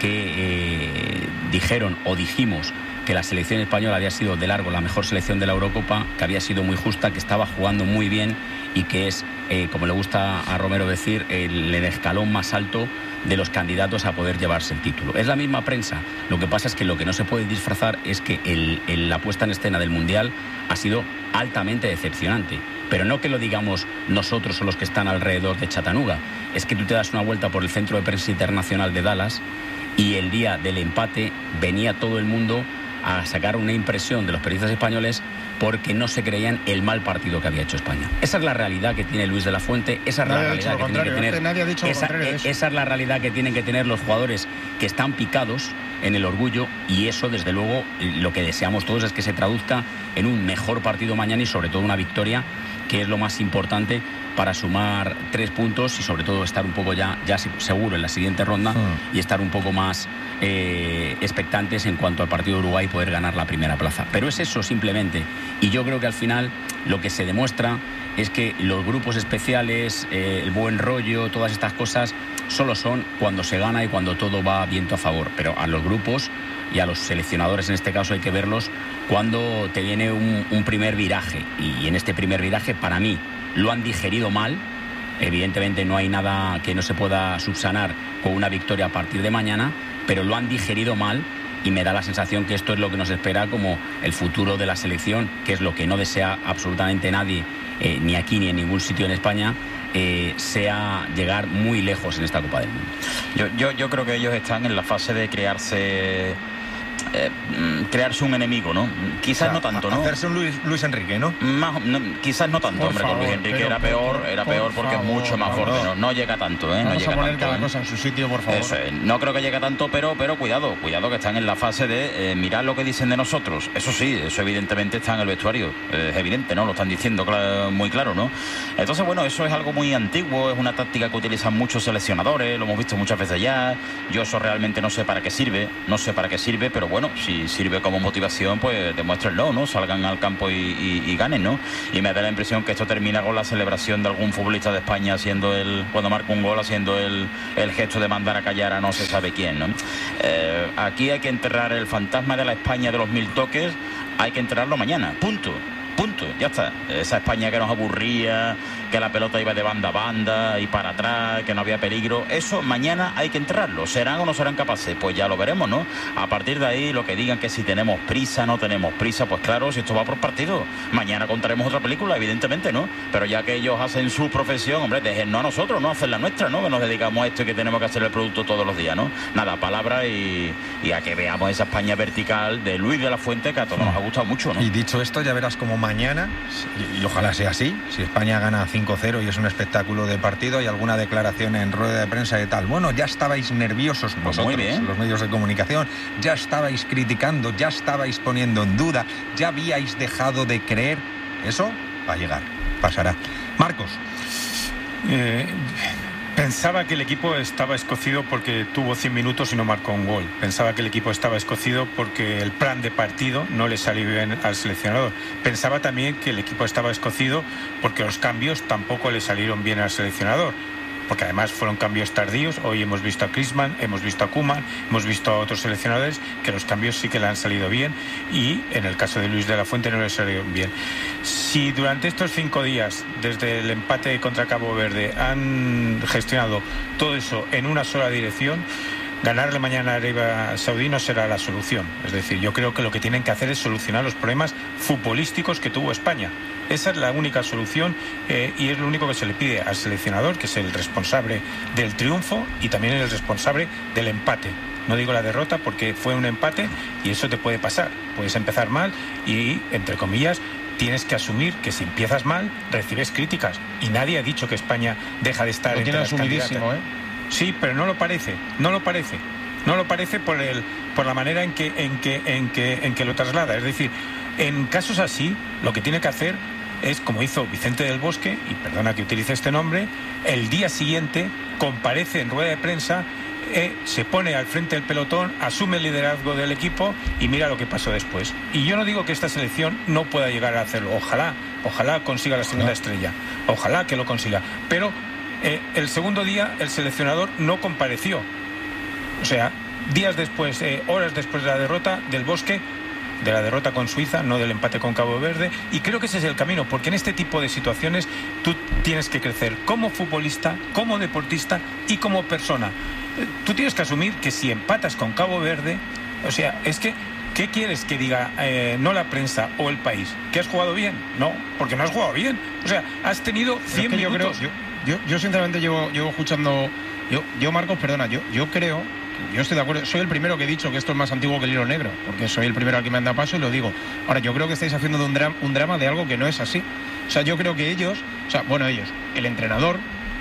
que dijeron o dijimos que la selección española había sido de largo la mejor selección de la Eurocopa, que había sido muy justa, que estaba jugando muy bien y que es, como le gusta a Romero decir, el escalón más alto de los candidatos a poder llevarse el título. Es la misma prensa. Lo que pasa es que lo que no se puede disfrazar es que la puesta en escena del Mundial ha sido altamente decepcionante. Pero no que lo digamos nosotros o los que están alrededor de Chattanooga. Es que tú te das una vuelta por el Centro de Prensa Internacional de Dallas y el día del empate venía todo el mundo a sacar una impresión de los periodistas españoles porque no se creían el mal partido que había hecho España. Esa es la realidad que tiene Luis de la Fuente, esa es la realidad que tienen que tener. Esa es la realidad que tienen que tener los jugadores que están picados en el orgullo, y eso, desde luego, lo que deseamos todos es que se traduzca en un mejor partido mañana y sobre todo una victoria, que es lo más importante para sumar 3 puntos y sobre todo estar un poco ya seguro en la siguiente ronda y estar un poco más expectantes en cuanto al partido de Uruguay y poder ganar la primera plaza. Pero es eso simplemente, y yo creo que al final lo que se demuestra es que los grupos especiales, el buen rollo, todas estas cosas solo son cuando se gana y cuando todo va viento a favor, pero a los grupos y a los seleccionadores en este caso hay que verlos cuando te viene un primer viraje, y en este primer viraje para mí lo han digerido mal. Evidentemente no hay nada que no se pueda subsanar con una victoria a partir de mañana, pero lo han digerido mal y me da la sensación que esto es lo que nos espera como el futuro de la selección, que es lo que no desea absolutamente nadie, ni aquí ni en ningún sitio en España, sea llegar muy lejos en esta Copa del Mundo. Yo creo que ellos están en la fase de crearse crearse un enemigo, ¿no? Quizás no tanto, ¿no? Hacerse un Luis Enrique, ¿no? Quizás no tanto, hombre, con Luis Enrique era peor porque es mucho más fuerte, ¿no? No llega tanto, ¿eh? Vamos no llega a poner tanto, cada cosa en su sitio, por favor. Eso es. No creo que llegue tanto, pero cuidado que están en la fase de mirar lo que dicen de nosotros. Eso sí, eso evidentemente está en el vestuario. Es evidente, ¿no? Lo están diciendo muy claro, ¿no? Entonces, bueno, eso es algo muy antiguo, es una táctica que utilizan muchos seleccionadores, lo hemos visto muchas veces ya. Yo eso realmente no sé para qué sirve, pero bueno, si sirve como motivación, pues demuéstrenlo, ¿no? Salgan al campo y ganen, ¿no? Y me da la impresión que esto termina con la celebración de algún futbolista de España cuando marca un gol, haciendo el gesto de mandar a callar a no se sabe quién, ¿no? Aquí hay que enterrar el fantasma de la España de los 1000 toques, hay que enterrarlo mañana, punto, ya está. Esa España que nos aburría, que la pelota iba de banda a banda y para atrás, que no había peligro, eso mañana hay que enterrarlo. ¿Serán o no serán capaces? Pues ya lo veremos, ¿no? A partir de ahí, lo que digan que si tenemos prisa, no tenemos prisa, pues claro, si esto va por partido, mañana contaremos otra película, evidentemente, ¿no? Pero ya que ellos hacen su profesión, hombre, déjennos a nosotros, ¿no? Hacer la nuestra, ¿no? Que nos dedicamos a esto y que tenemos que hacer el producto todos los días, ¿no? Nada, palabra y a que veamos esa España vertical de Luis de la Fuente, que a todos nos ha gustado mucho, ¿no? Y dicho esto, ya verás como mañana, y ojalá sea así, si España gana 5-0 y es un espectáculo de partido, hay alguna declaración en rueda de prensa y tal. Bueno, ya estabais nerviosos vosotros, muy bien. Los medios de comunicación, ya estabais criticando, ya estabais poniendo en duda, ya habíais dejado de creer. Eso va a llegar, pasará. Marcos. Pensaba que el equipo estaba escocido porque tuvo 100 minutos y no marcó un gol. Pensaba que el equipo estaba escocido porque el plan de partido no le salió bien al seleccionador. Pensaba también que el equipo estaba escocido porque los cambios tampoco le salieron bien al seleccionador. Porque además fueron cambios tardíos. Hoy hemos visto a Klinsmann, hemos visto a Koeman, hemos visto a otros seleccionadores que los cambios sí que le han salido bien, y en el caso de Luis de la Fuente no le salieron bien. Si durante estos 5 días, desde el empate contra Cabo Verde, han gestionado todo eso en una sola dirección, ganarle mañana a Arabia Saudí no será la solución. Es decir, yo creo que lo que tienen que hacer es solucionar los problemas futbolísticos que tuvo España. Esa es la única solución, y es lo único que se le pide al seleccionador, que es el responsable del triunfo y también el responsable del empate. No digo la derrota porque fue un empate y eso te puede pasar. Puedes empezar mal y, entre comillas, tienes que asumir que si empiezas mal, recibes críticas. Y nadie ha dicho que España deja de estar entre las candidatas. Sí, pero no lo parece por la manera en que lo traslada. Es decir, en casos así, lo que tiene que hacer es, como hizo Vicente del Bosque, y perdona que utilice este nombre, el día siguiente comparece en rueda de prensa, se pone al frente del pelotón, asume el liderazgo del equipo y mira lo que pasó después. Y yo no digo que esta selección no pueda llegar a hacerlo. Ojalá consiga la segunda estrella, ojalá que lo consiga, pero el segundo día el seleccionador no compareció. O sea, días después, horas después de la derrota del Bosque, de la derrota con Suiza, no del empate con Cabo Verde, y creo que ese es el camino, porque en este tipo de situaciones tú tienes que crecer como futbolista, como deportista y como persona. Tú tienes que asumir que si empatas con Cabo Verde, o sea, es que ¿qué quieres que diga no la prensa o el país? ¿Que has jugado bien? No, porque no has jugado bien. O sea, has tenido 100 minutos. Yo sinceramente llevo escuchando... Yo Marcos, perdona, yo creo... Yo estoy de acuerdo, soy el primero que he dicho que esto es más antiguo que el hilo negro, porque soy el primero al que me anda paso y lo digo. Ahora, yo creo que estáis haciendo de un drama de algo que no es así. O sea, yo creo que ellos, el entrenador,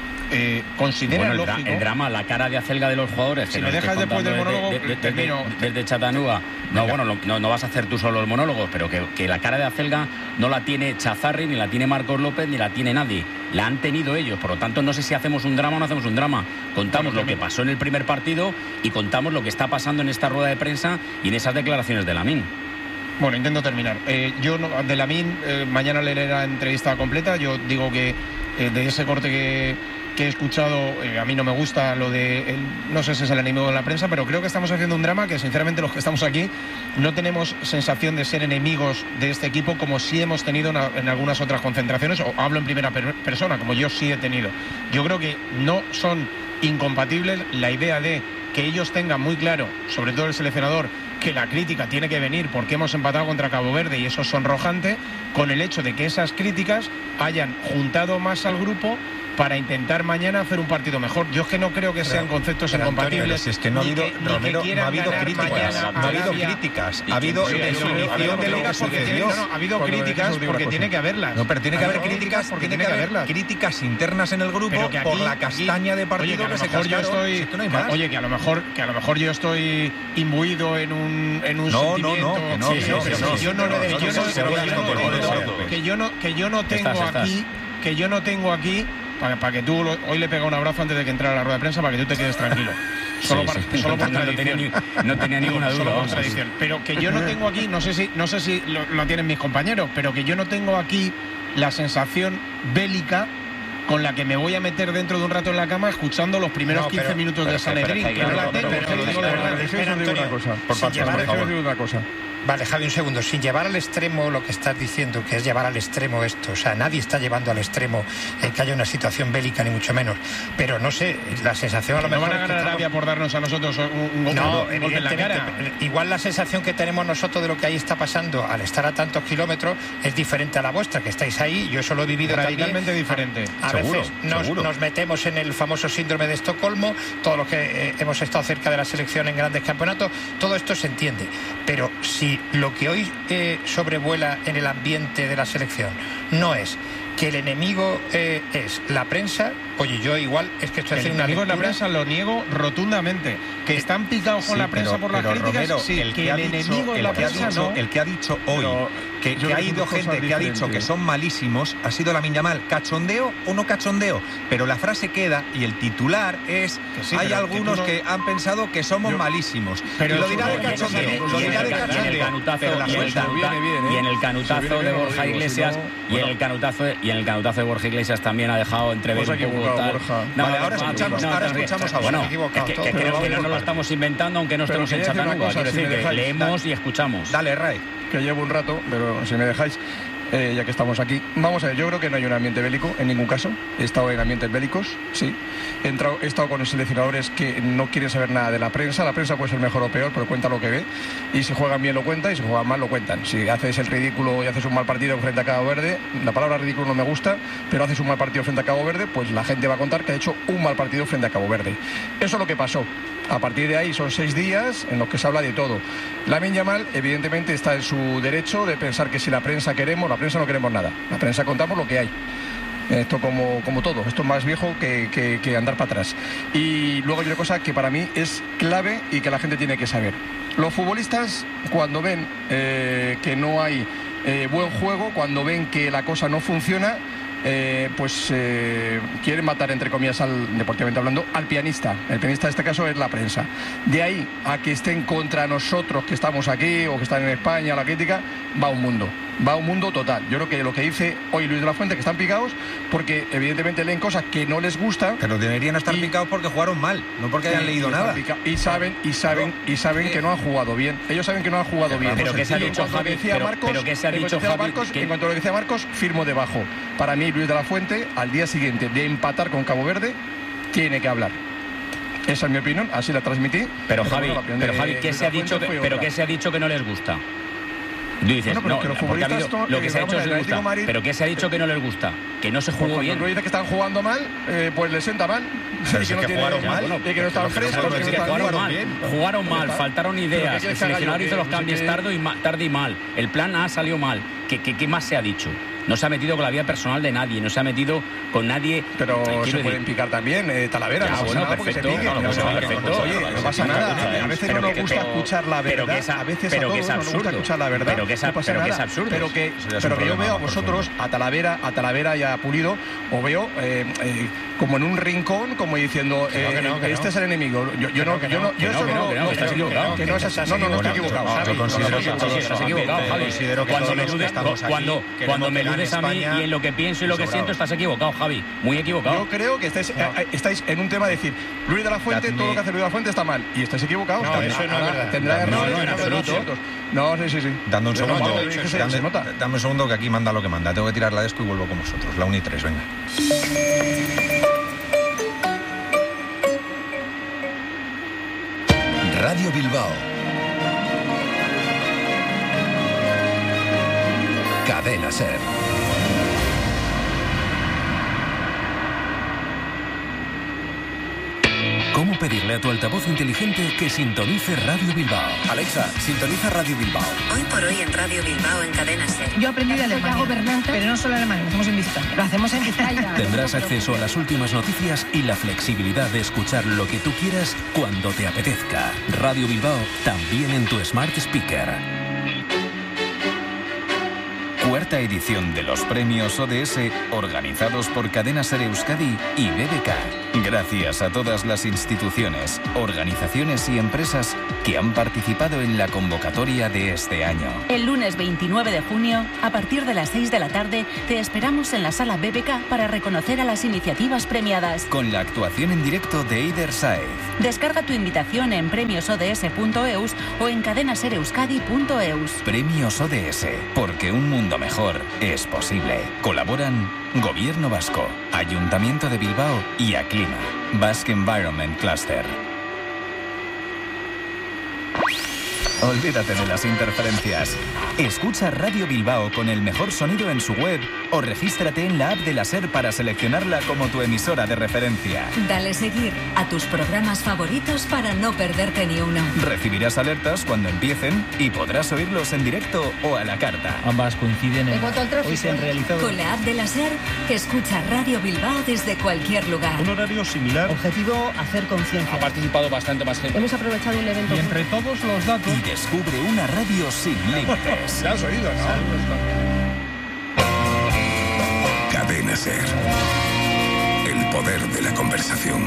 considera lógico... El drama, la cara de acelga de los jugadores. Si me dejas después del monólogo, termino. Desde Chattanooga. No vas a hacer tú solo el monólogo, pero que la cara de acelga no la tiene Chazarri, ni la tiene Marcos López, ni la tiene nadie. La han tenido ellos. Por lo tanto, no sé si hacemos un drama o no hacemos un drama. Contamos lo que pasó en el primer partido y contamos lo que está pasando en esta rueda de prensa y en esas declaraciones de Lamine. Bueno, intento terminar. Yo de Lamine, mañana leeré la entrevista completa. Yo digo que de ese corte que he escuchado, a mí no me gusta lo de... no sé si es el enemigo de la prensa, pero creo que estamos haciendo un drama que, sinceramente, los que estamos aquí no tenemos sensación de ser enemigos de este equipo como sí hemos tenido en algunas otras concentraciones, o hablo en primera persona, como yo sí he tenido. Yo creo que no son incompatibles la idea de que ellos tengan muy claro, sobre todo el seleccionador, que la crítica tiene que venir porque hemos empatado contra Cabo Verde y eso es sonrojante, con el hecho de que esas críticas hayan juntado más al grupo para intentar mañana hacer un partido mejor. Yo es que no creo que sean conceptos incompatibles. Pero si es que no ha habido, Romero, no ha habido críticas. No ha habido críticas. Ha habido definición de lo que sucedió. Ha habido críticas porque tiene que haberlas. No, pero tiene que haber críticas porque tiene que haber críticas internas en el grupo por la castaña de partido que se cascaron. Oye, que a lo mejor yo estoy imbuido en un sentimiento. Que yo no tengo aquí para que tú hoy le pega un abrazo antes de que entrara a la rueda de prensa para que tú te quedes tranquilo. Solo por tradición. No tenía ninguna duda. Solo por tradición. Pero que yo no tengo aquí, no sé si lo tienen mis compañeros, pero que yo no tengo aquí la sensación bélica con la que me voy a meter dentro de un rato en la cama escuchando los primeros 15 minutos de Sanedrín. Que no la tengo. Una cosa. Vale, Javi, un segundo. Sin llevar al extremo lo que estás diciendo, que es llevar al extremo esto. O sea, nadie está llevando al extremo que haya una situación bélica, ni mucho menos. Pero no sé, la sensación a lo mejor... ¿No van a ganar Arabia por darnos a nosotros un golpe en la cara? Igual la sensación que tenemos nosotros de lo que ahí está pasando al estar a tantos kilómetros es diferente a la vuestra, que estáis ahí. Yo eso lo he vivido radicalmente diferente. A veces nos metemos en el famoso síndrome de Estocolmo, todos los que hemos estado cerca de la selección en grandes campeonatos, todo esto se entiende. Pero si lo que hoy sobrevuela en el ambiente de la selección no es que el enemigo es la prensa, oye, yo igual es que estoy haciendo una lectura... El enemigo es la prensa, lo niego rotundamente. Que están picados con la prensa por las críticas, Romero, sí, el que el enemigo es la prensa, no. El que ha dicho hoy que ha ido gente que ha dicho que son malísimos ha sido Lamine Yamal. ¿Cachondeo o no cachondeo? Pero la frase queda y el titular es hay algunos que han pensado que somos malísimos. Pero y lo dirá de cachondeo. Lo dirá de cachondeo. Y en el canutazo de Borja Iglesias y en el canutazo de Borja Iglesias también ha dejado entrever un poco tal. Vale, ahora escuchamos a Bueno, que creo que no nos lo estamos inventando, aunque no estemos en Chattanooga. Quiero decir que leemos y escuchamos. Dale, Ray. Que llevo un rato, pero si me dejáis, ya que estamos aquí. Vamos a ver, yo creo que no hay un ambiente bélico en ningún caso. He estado en ambientes bélicos, sí. He estado con seleccionadores que no quieren saber nada de la prensa. La prensa puede ser mejor o peor, pero cuenta lo que ve. Y si juegan bien lo cuenta y si juegan mal lo cuentan. Si haces el ridículo y haces un mal partido frente a Cabo Verde, la palabra ridículo no me gusta, pero haces un mal partido frente a Cabo Verde, pues la gente va a contar que ha hecho un mal partido frente a Cabo Verde. Eso es lo que pasó. A partir de ahí son 6 días en los que se habla de todo. Lamine Yamal evidentemente está en su derecho de pensar que si la prensa queremos, la prensa no queremos nada. La prensa contamos lo que hay. Esto como todo, esto es más viejo que andar para atrás. Y luego hay una cosa que para mí es clave y que la gente tiene que saber. Los futbolistas, cuando ven que no hay buen juego, cuando ven que la cosa no funciona, quieren matar, entre comillas, deportivamente hablando, al pianista. El pianista en este caso es la prensa. De ahí a que estén contra nosotros que estamos aquí o que están en España, la crítica, va un mundo total. Yo creo que lo que dice hoy Luis de la Fuente, que están picados porque evidentemente leen cosas que no les gustan. Pero deberían estar picados porque jugaron mal, no porque hayan leído nada. Y saben que no han jugado bien. Ellos saben que no han jugado bien. Pero que se ha dicho Javi, pero que se ha dicho Javi, en cuanto a lo que decía Marcos, firmo debajo. Para mí Luis de la Fuente, al día siguiente de empatar con Cabo Verde, tiene que hablar. Esa es mi opinión, así la transmití. Pero Javi, ¿qué se ha dicho que no les gusta? Tú dices, porque ha habido lo que se ha hecho les gusta. Pero ¿qué se ha dicho que no les gusta? Que no se jugó bien. Cuando dice que están jugando mal, pues les sienta mal. Pero que no jugaron mal. Y que no están frescos. Jugaron mal, faltaron ideas. El seleccionador hizo los cambios tarde y mal. El plan A salió mal. ¿Qué más se ha dicho? No se ha metido con la vida personal de nadie, no se ha metido con nadie. Pero se pueden picar también, Talavera. Ya, bueno, perfecto. Oye, no pasa nada. A veces no nos gusta escuchar la verdad. A veces a todos nos gusta escuchar la verdad. Pero que es absurdo. Pero que yo veo a vosotros, a Talavera y a Pulido, os veo como en un rincón, como diciendo, este es el enemigo. Yo no, estás equivocado. Que no es así. No estoy equivocado. Yo considero que estás equivocado, Javi. Cuando me eludes a mí y en lo que pienso y lo que siento, estás equivocado, Javi. Muy equivocado. Yo creo que estáis en un tema de decir, Luis de la Fuente, todo lo que hace Luis de la Fuente está mal. Y estáis equivocados. No, eso no es verdad. Tendrá errores. No, en absoluto. No, sí. Dame un segundo. Dame un segundo que aquí manda lo que manda. Tengo que tirar la desco y vuelvo con vosotros. La 1 y 3, venga. Radio Bilbao. Cadena SER. ¿Cómo pedirle a tu altavoz inteligente que sintonice Radio Bilbao? Alexa, sintoniza Radio Bilbao. Hoy por hoy en Radio Bilbao en Cadena SER. Yo aprendí de Alemania, pero no solo Alemania, lo hacemos en Vizcaya. Lo hacemos en Vizcaya. Tendrás acceso a las últimas noticias y la flexibilidad de escuchar lo que tú quieras cuando te apetezca. Radio Bilbao, también en tu Smart Speaker. Cuarta edición de los premios ODS, organizados por Cadena SER Euskadi y BBK. Gracias a todas las instituciones, organizaciones y empresas que han participado en la convocatoria de este año. El lunes 29 de junio, a partir de las 6 de la tarde, te esperamos en la sala BBK para reconocer a las iniciativas premiadas. Con la actuación en directo de Eider Saez. Descarga tu invitación en premiosods.eus o en cadenasereuskadi.eus. Premios ODS, porque un mundo mejor es posible. Colaboran Gobierno Vasco, Ayuntamiento de Bilbao y Aclima, Basque Environment Cluster. Olvídate de las interferencias. Escucha Radio Bilbao con el mejor sonido en su web o regístrate en la app de la SER para seleccionarla como tu emisora de referencia. Dale seguir a tus programas favoritos para no perderte ni uno. Recibirás alertas cuando empiecen y podrás oírlos en directo o a la carta. Ambas coinciden en... Hoy se han realizado... Con la app de la SER, escucha Radio Bilbao desde cualquier lugar. Un horario similar. Objetivo, hacer conciencia. Ha participado bastante más gente. Hemos aprovechado un evento... Y entre todos los datos... Y descubre una radio sin límites. Ya has oído, ¿no? Cadena SER. El poder de la conversación.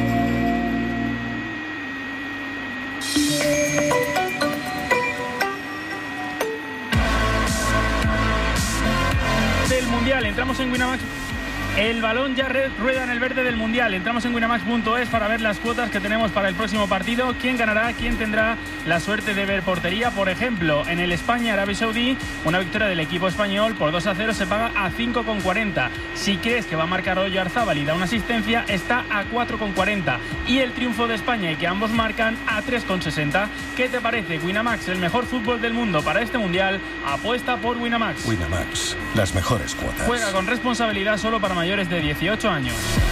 Del Mundial, entramos en Winamax. El balón ya rueda en el verde del Mundial. Entramos en winamax.es para ver las cuotas que tenemos para el próximo partido. ¿Quién ganará? ¿Quién tendrá la suerte de ver portería? Por ejemplo, en el España-Arabia Saudí, una victoria del equipo español por 2-0 se paga a 5,40. Si crees que va a marcar Oyarzábal y da una asistencia, está a 4,40. Y el triunfo de España y que ambos marcan a 3,60. ¿Qué te parece? Winamax, el mejor fútbol del mundo para este Mundial. Apuesta por Winamax. Winamax, las mejores cuotas. Juega con responsabilidad, solo para mayores de 18 años.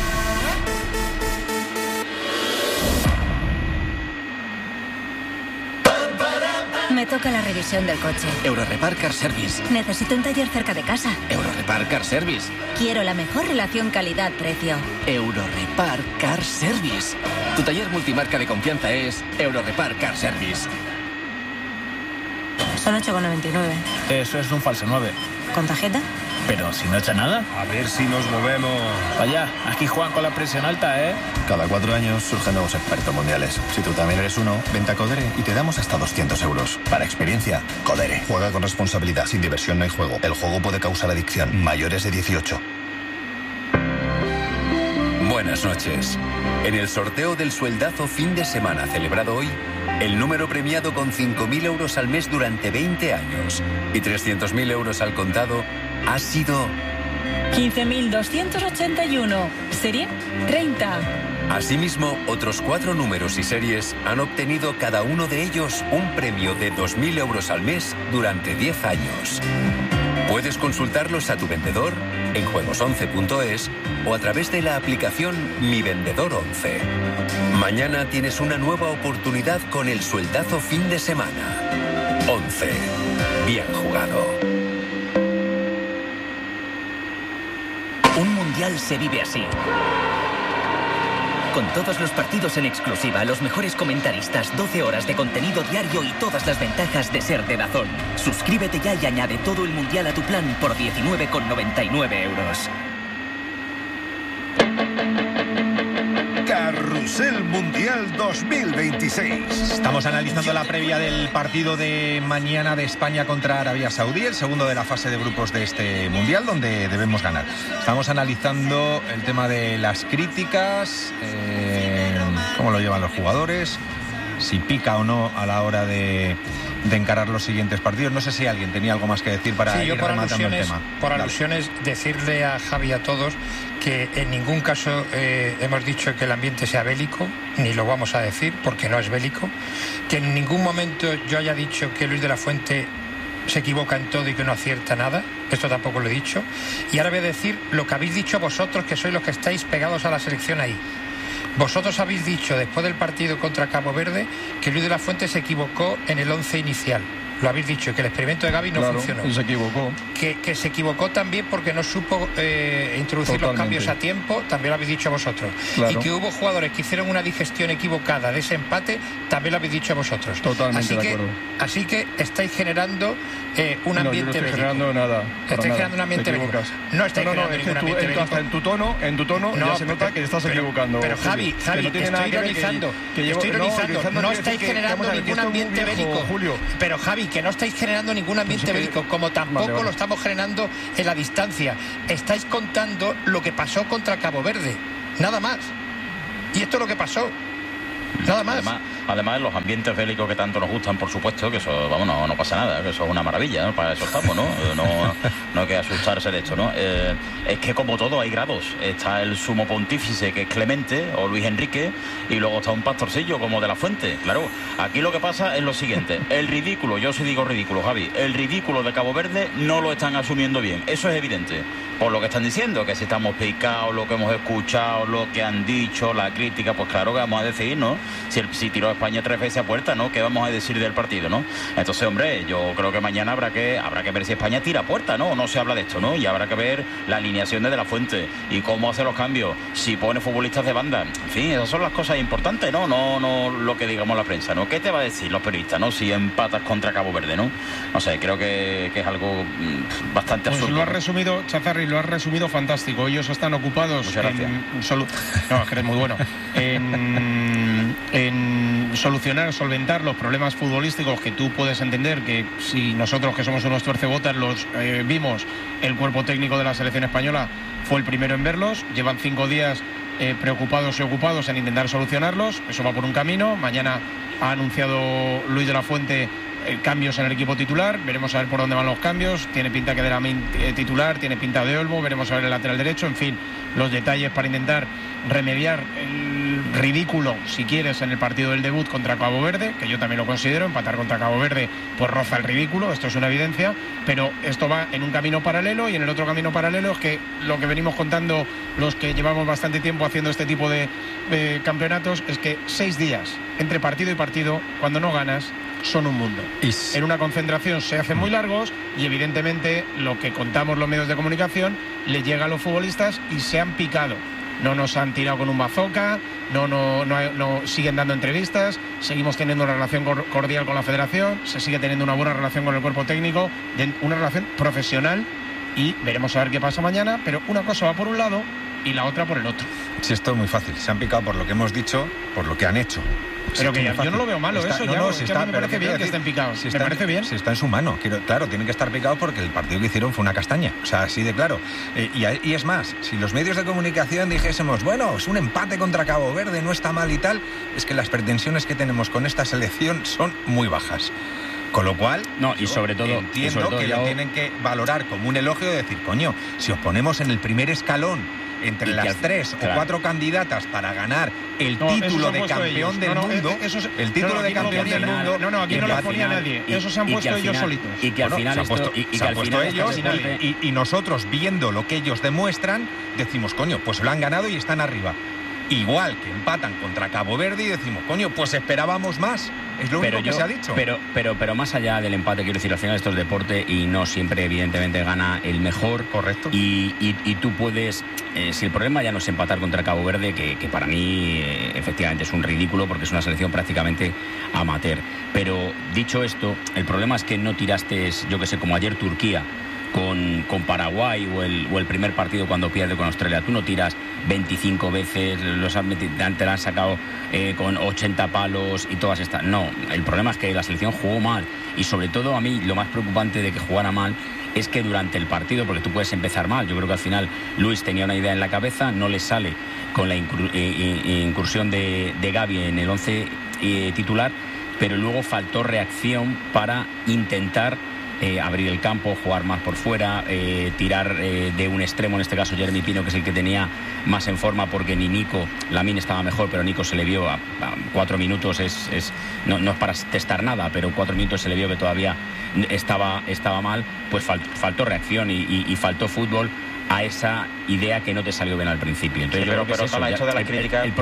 Me toca la revisión del coche. Eurorepar Car Service. Necesito un taller cerca de casa. Eurorepar Car Service. Quiero la mejor relación calidad-precio. Eurorepar Car Service. Tu taller multimarca de confianza es Eurorepar Car Service. Son 8,99. Eso es un falso 9. ¿Con tarjeta? Pero si no echa nada. A ver si nos movemos. Vaya, aquí juegan con la presión alta, ¿eh? Cada 4 años surgen nuevos expertos mundiales. Si tú también eres uno, vente a Codere y te damos hasta 200 euros. Para experiencia, Codere. Juega con responsabilidad. Sin diversión no hay juego. El juego puede causar adicción. Mayores de 18. Buenas noches. En el sorteo del sueldazo fin de semana celebrado hoy, el número premiado con 5.000 euros al mes durante 20 años y 300.000 euros al contado ha sido 15.281. ¿Serie? 30. Asimismo, otros 4 números y series han obtenido cada uno de ellos un premio de 2.000 euros al mes durante 10 años. Puedes consultarlos a tu vendedor en juegos11.es o a través de la aplicación Mi Vendedor 11. Mañana tienes una nueva oportunidad con el sueldazo fin de semana. 11. Bien jugado. Un mundial se vive así. Con todos los partidos en exclusiva, los mejores comentaristas, 12 horas de contenido diario y todas las ventajas de ser de DAZN. Suscríbete ya y añade todo el mundial a tu plan por 19,99 euros. Carrusel Mundial 2026. Estamos analizando la previa del partido de mañana de España contra Arabia Saudí, el segundo de la fase de grupos de este Mundial, donde debemos ganar. Estamos analizando el tema de las críticas, cómo lo llevan los jugadores, si pica o no a la hora de encarar los siguientes partidos. No sé si alguien tenía algo más que decir para ir rematando el tema. Por alusiones, decirle a Javi y a todos que en ningún caso hemos dicho que el ambiente sea bélico, ni lo vamos a decir porque no es bélico, que en ningún momento yo haya dicho que Luis de la Fuente se equivoca en todo y que no acierta nada. Esto tampoco lo he dicho. Y ahora voy a decir lo que habéis dicho vosotros, que sois los que estáis pegados a la selección ahí. Vosotros habéis dicho después del partido contra Cabo Verde que Luis de la Fuente se equivocó en el 11 inicial. Lo habéis dicho, que el experimento de Gavi no funcionó. Y se equivocó. Que se equivocó también porque no supo introducir los cambios a tiempo, también lo habéis dicho vosotros. Claro. Y que hubo jugadores que hicieron una digestión equivocada de ese empate, también lo habéis dicho vosotros. Totalmente de acuerdo. Así que estáis generando un ambiente bélico. No, yo no estoy generando nada. Estáis generando un ambiente bélico. No estáis generando ningún ambiente bélico. En tu tono ya se nota que estás equivocando. Pero Javi, estoy ironizando. No estáis generando ningún ambiente bélico. Pero Javi, que no estáis generando ningún ambiente bélico, como tampoco lo estamos generando en la distancia. Estáis contando lo que pasó contra Cabo Verde, nada más. Y esto es lo que pasó. Nada más. Además, los ambientes bélicos que tanto nos gustan, por supuesto, que eso, vamos, no pasa nada, que eso es una maravilla, ¿no? Para eso estamos, ¿no? No hay que asustarse de esto, ¿no? Es que como todo hay grados. Está el sumo pontífice, que es Clemente, o Luis Enrique, y luego está un pastorcillo como de la Fuente. Claro, aquí lo que pasa es lo siguiente. El ridículo, yo sí digo ridículo, Javi, el ridículo de Cabo Verde no lo están asumiendo bien. Eso es evidente. Por lo que están diciendo, que si estamos picados, lo que hemos escuchado, lo que han dicho, la crítica, pues claro que vamos a decir, ¿no? Si tiró España 3 veces a puerta, ¿no? ¿Qué vamos a decir del partido, no? Entonces, hombre, yo creo que mañana habrá que ver si España tira a puerta, ¿no? No se habla de esto, ¿no? Y habrá que ver la alineación de la Fuente y cómo hace los cambios, si pone futbolistas de banda. En fin, esas son las cosas importantes, ¿no? No lo que digamos la prensa, ¿no? ¿Qué te va a decir los periodistas, ¿no? Si empatas contra Cabo Verde, ¿no? No sé, creo que es algo bastante absurdo. Pues lo has resumido, Chazarri, lo has resumido fantástico. Ellos están ocupados no, es que eres muy bueno. En solventar los problemas futbolísticos que tú puedes entender, que si nosotros que somos unos tuercebotas los vimos, el cuerpo técnico de la selección española fue el primero en verlos. Llevan 5 días preocupados y ocupados en intentar solucionarlos. Eso va por un camino. Mañana ha anunciado Luis de la Fuente cambios en el equipo titular, veremos a ver por dónde van los cambios. Tiene pinta que de la titular, tiene pinta de Olmo, veremos a ver el lateral derecho, en fin, los detalles para intentar remediar el ridículo, si quieres, en el partido del debut contra Cabo Verde, que yo también lo considero. Empatar contra Cabo Verde pues roza el ridículo, esto es una evidencia, pero esto va en un camino paralelo, y en el otro camino paralelo es que lo que venimos contando los que llevamos bastante tiempo haciendo este tipo de campeonatos es que 6 días entre partido y partido, cuando no ganas, son un mundo. En una concentración se hacen muy largos, y evidentemente lo que contamos los medios de comunicación le llega a los futbolistas y se han picado. No nos han tirado con un bazooka, no siguen dando entrevistas, seguimos teniendo una relación cordial con la federación, se sigue teniendo una buena relación con el cuerpo técnico, una relación profesional, y veremos a ver qué pasa mañana, pero una cosa va por un lado y la otra por el otro. Sí, esto es muy fácil. Se han picado por lo que hemos dicho, por lo que han hecho. Pero que yo no lo veo malo, eso ya. Me parece bien que estén picados. Me parece bien. Si está en su mano. Claro, tienen que estar picados porque el partido que hicieron fue una castaña. O sea, así de claro. Y es más, si los medios de comunicación dijésemos, bueno, es un empate contra Cabo Verde, no está mal y tal, es que las pretensiones que tenemos con esta selección son muy bajas. Con lo cual, y sobre todo entiendo que lo tienen que valorar como un elogio de decir, coño, si os ponemos en el primer escalón entre las 3 o 4 candidatas para ganar el título de campeón del mundo, el título de campeón del mundo, aquí no lo ponía nadie, eso se han puesto ellos solitos. Y que al final se han puesto ellos, y nosotros, viendo lo que ellos demuestran, decimos, coño, pues lo han ganado y están arriba. Igual que empatan contra Cabo Verde y decimos, coño, pues esperábamos más. Es lo único que se ha dicho. Pero más allá del empate, quiero decir, al final esto es deporte y no siempre, evidentemente, gana el mejor. Correcto. Y tú puedes, si el problema ya no es empatar contra Cabo Verde, que para mí efectivamente es un ridículo porque es una selección prácticamente amateur. Pero dicho esto, el problema es que no tiraste, yo que sé, como ayer Turquía con Paraguay o el primer partido cuando pierde con Australia. Tú no tiras 25 veces, te la han sacado con 80 palos y todas estas. No, el problema es que la selección jugó mal, y sobre todo a mí lo más preocupante de que jugara mal es que durante el partido, porque tú puedes empezar mal, yo creo que al final Luis tenía una idea en la cabeza, no le sale con la incursión de Gavi en el 11 titular, pero luego faltó reacción para intentar abrir el campo, jugar más por fuera, tirar de un extremo, en este caso Jeremy Pino, que es el que tenía más en forma, porque ni Nico, Lamine estaba mejor, pero Nico se le vio a 4 minutos, no es para testar nada, pero 4 minutos se le vio que todavía estaba mal, pues faltó reacción y faltó fútbol a esa idea que no te salió bien al principio. Entonces, sí, pero eso, ha hecho de la crítica.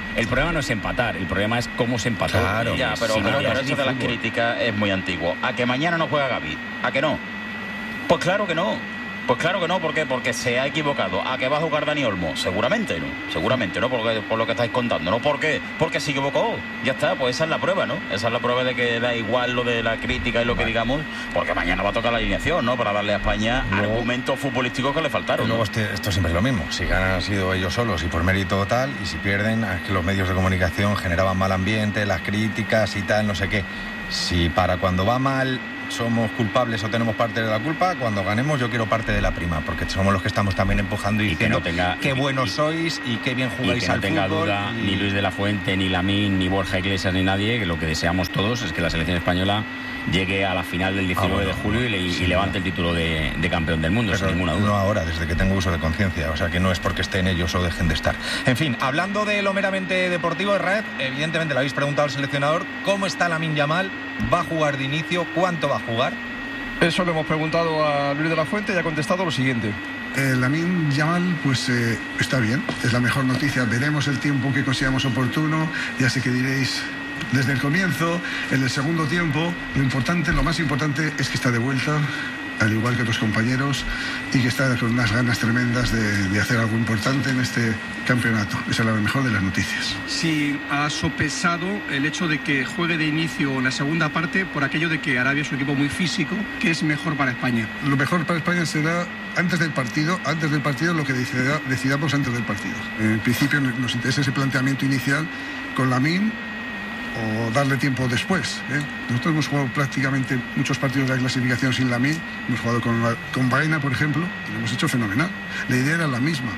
El problema no es empatar, el problema es cómo se empató. Claro. Ya, pero Si no, claro, ya eso es de las fútbol. críticas es muy antiguo. ¿A que mañana no juega Gavi? ¿A que no? Pues claro que no. Pues claro que no, ¿por qué? Porque se ha equivocado. ¿A que va a jugar Dani Olmo? Seguramente no, por lo que estáis contando, ¿no? ¿Por qué? Porque se equivocó. Ya está, pues esa es la prueba, ¿no? Esa es la prueba de que da igual lo de la crítica y lo que digamos, porque mañana va a tocar la alineación, ¿no? Para darle a España argumentos futbolísticos que le faltaron. Luego esto siempre es lo mismo. Si ganan han sido ellos solos y por mérito tal, y si pierden, es que los medios de comunicación generaban mal ambiente, las críticas y tal, no sé qué. Si para cuando va mal somos culpables o tenemos parte de la culpa, cuando ganemos yo quiero parte de la prima, porque somos los que estamos también empujando y diciendo qué buenos sois y qué bien jugáis y que no al tenga fútbol. duda ni Luis de la Fuente, ni Lamín, ni Borja Iglesias, ni nadie, que lo que deseamos todos es que la selección española llegue a la final del 19 de julio y levante el título de campeón del mundo, sin ninguna duda. No ahora, desde que tengo uso de conciencia, o sea que no es porque estén ellos o dejen de estar. En fin, hablando de lo meramente deportivo, Israel, evidentemente le habéis preguntado al seleccionador cómo está Lamine Yamal, va a jugar de inicio, cuánto va a jugar. Eso le hemos preguntado a Luis de la Fuente y ha contestado lo siguiente. Lamine Yamal pues está bien, es la mejor noticia. Veremos el tiempo que consideramos oportuno. Ya sé que diréis desde el comienzo, en el segundo tiempo, lo más importante es que está de vuelta, al igual que otros compañeros, y que está con unas ganas tremendas de hacer algo importante en este campeonato. Esa es la mejor de las noticias. Sí, ha sopesado el hecho de que juegue de inicio en la segunda parte por aquello de que Arabia es un equipo muy físico, que es mejor para España. Lo mejor para España será antes del partido lo que decidamos antes del partido. En principio nos interesa ese planteamiento inicial con Lamine, o darle tiempo después. Nosotros hemos jugado prácticamente muchos partidos de la clasificación sin Lamine, hemos jugado con Baena, por ejemplo, y lo hemos hecho fenomenal. La idea era la misma.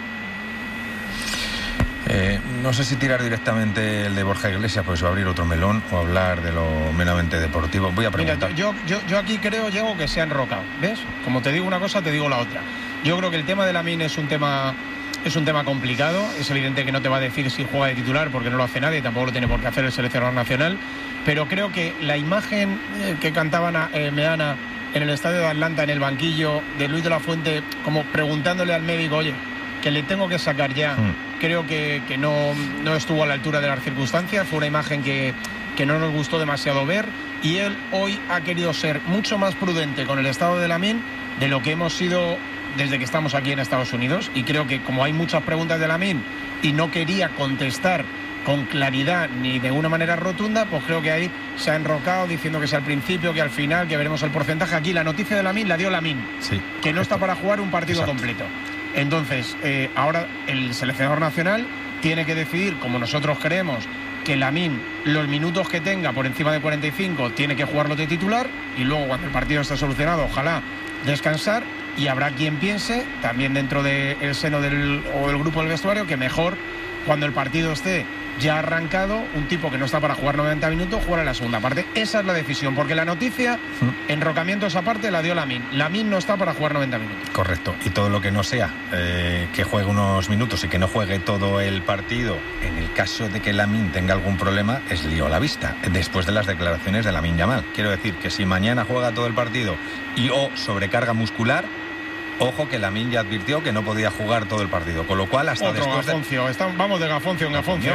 No sé si tirar directamente el de Borja Iglesias, pues va a abrir otro melón, o hablar de lo meramente deportivo. Voy a preguntar. Mira, yo aquí creo, Diego, que se ha enrocado. ¿Ves? Como te digo una cosa, te digo la otra. Yo creo que el tema de Lamine es un tema complicado. Es evidente que no te va a decir si juega de titular porque no lo hace nadie y tampoco lo tiene por qué hacer el seleccionador nacional, pero creo que la imagen que cantaban a Meana en el estadio de Atlanta, en el banquillo de Luis de la Fuente, como preguntándole al médico, oye, que le tengo que sacar ya, creo que no estuvo a la altura de las circunstancias. Fue una imagen que no nos gustó demasiado ver, y él hoy ha querido ser mucho más prudente con el estado de Lamine de lo que hemos sido desde que estamos aquí en Estados Unidos, y creo que como hay muchas preguntas de Lamine y no quería contestar con claridad ni de una manera rotunda, pues creo que ahí se ha enrocado diciendo que sea al principio, que al final, que veremos el porcentaje. Aquí la noticia de Lamine la dio Lamine, que no está para jugar un partido completo. Entonces, ahora el seleccionador nacional tiene que decidir, como nosotros creemos, que Lamine, los minutos que tenga por encima de 45, tiene que jugarlo de titular, y luego cuando el partido esté solucionado, ojalá descansar. Y habrá quien piense, también dentro del seno del grupo del vestuario, que mejor, cuando el partido esté ya arrancado, un tipo que no está para jugar 90 minutos, jugar en la segunda parte. Esa es la decisión, porque la noticia, enrocamiento esa parte, la dio Lamine. Lamine no está para jugar 90 minutos. Correcto. Y todo lo que no sea que juegue unos minutos y que no juegue todo el partido, en el caso de que Lamine tenga algún problema, es lío a la vista, después de las declaraciones de Lamine Yamal. Quiero decir que si mañana juega todo el partido o sobrecarga muscular, ojo que Lamine ya advirtió que no podía jugar todo el partido, con lo cual hasta otro después Gafoncio. Vamos de Gafoncio en Gafoncio,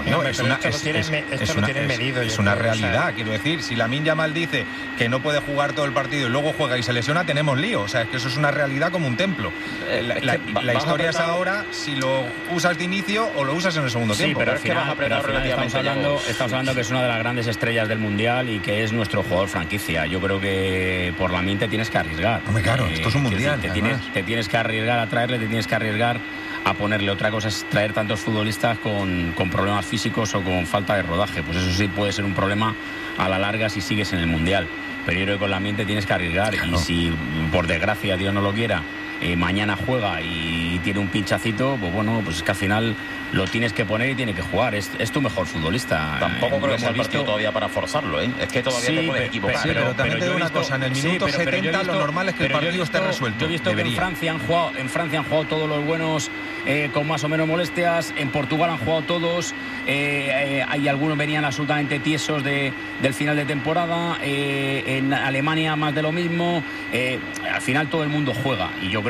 es una realidad, quiero decir. Si Lamine Yamal dice que no puede jugar todo el partido y luego juega y se lesiona, tenemos lío. O sea, es que eso es una realidad como un templo. La historia es ahora si lo usas de inicio o lo usas en el segundo tiempo. Pero al final estamos hablando que es una de las grandes estrellas del Mundial y que es nuestro jugador franquicia. Yo creo que por Lamine te tienes que arriesgar. Hombre, claro, esto es un Mundial. Te tienes que arriesgar a traerle, te tienes que arriesgar a ponerle. Otra cosa es traer tantos futbolistas con problemas físicos o con falta de rodaje. Pues eso sí puede ser un problema a la larga si sigues en el Mundial. Pero yo creo que con Lamine te tienes que arriesgar. Claro. Y si, por desgracia, Dios no lo quiera, mañana juega y tiene un pinchacito, pues bueno, pues es que al final lo tienes que poner y tiene que jugar. Es tu mejor futbolista. Tampoco creo que sea el partido todavía para forzarlo, ¿eh? Es que todavía te puedes equivocar. Pero también te digo una cosa, en el minuto 70 lo normal es que el partido esté resuelto. Yo he visto que en Francia han jugado todos los buenos con más o menos molestias. En Portugal han jugado todos. Hay algunos venían absolutamente tiesos del final de temporada. En Alemania más de lo mismo. Al final todo el mundo juega. Y yo creo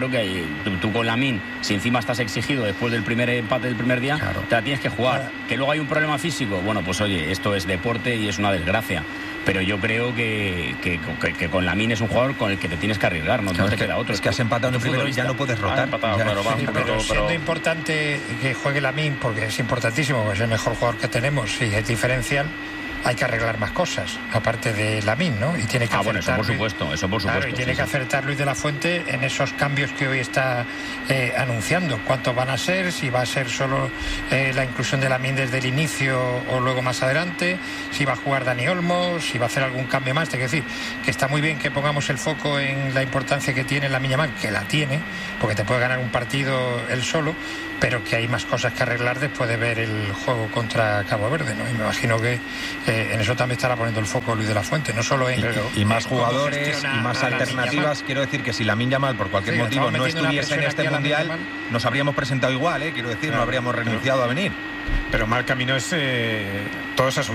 creo que tú con Lamine, si encima estás exigido después del primer empate del primer día, te la tienes que jugar. Que luego hay un problema físico, bueno, pues oye, esto es deporte y es una desgracia. Pero yo creo que con Lamine es un jugador con el que te tienes que arriesgar, no te queda otro. Es que has empatado en el primero y ya no puedes rotar. Pero siendo importante que juegue Lamine, porque es importantísimo, porque es el mejor jugador que tenemos y es diferencial, hay que arreglar más cosas, aparte de Lamine, ¿no? Y tiene que bueno, eso por supuesto. Claro, y tiene que acertar Luis de la Fuente en esos cambios que hoy está anunciando. ¿Cuántos van a ser? Si va a ser solo la inclusión de Lamine desde el inicio o luego más adelante, si va a jugar Dani Olmo, si va a hacer algún cambio más. Te quiero decir que está muy bien que pongamos el foco en la importancia que tiene Lamine Yamal, que la tiene, porque te puede ganar un partido él solo, pero que hay más cosas que arreglar después de ver el juego contra Cabo Verde, ¿no? Y me imagino que en eso también estará poniendo el foco Luis de la Fuente, no solo en... Y más jugadores y más alternativas. Quiero decir que si Lamine Yamal por cualquier motivo no estuviese en este Mundial, nos habríamos presentado igual, quiero decir, no habríamos renunciado a venir. Pero mal camino es todos asumir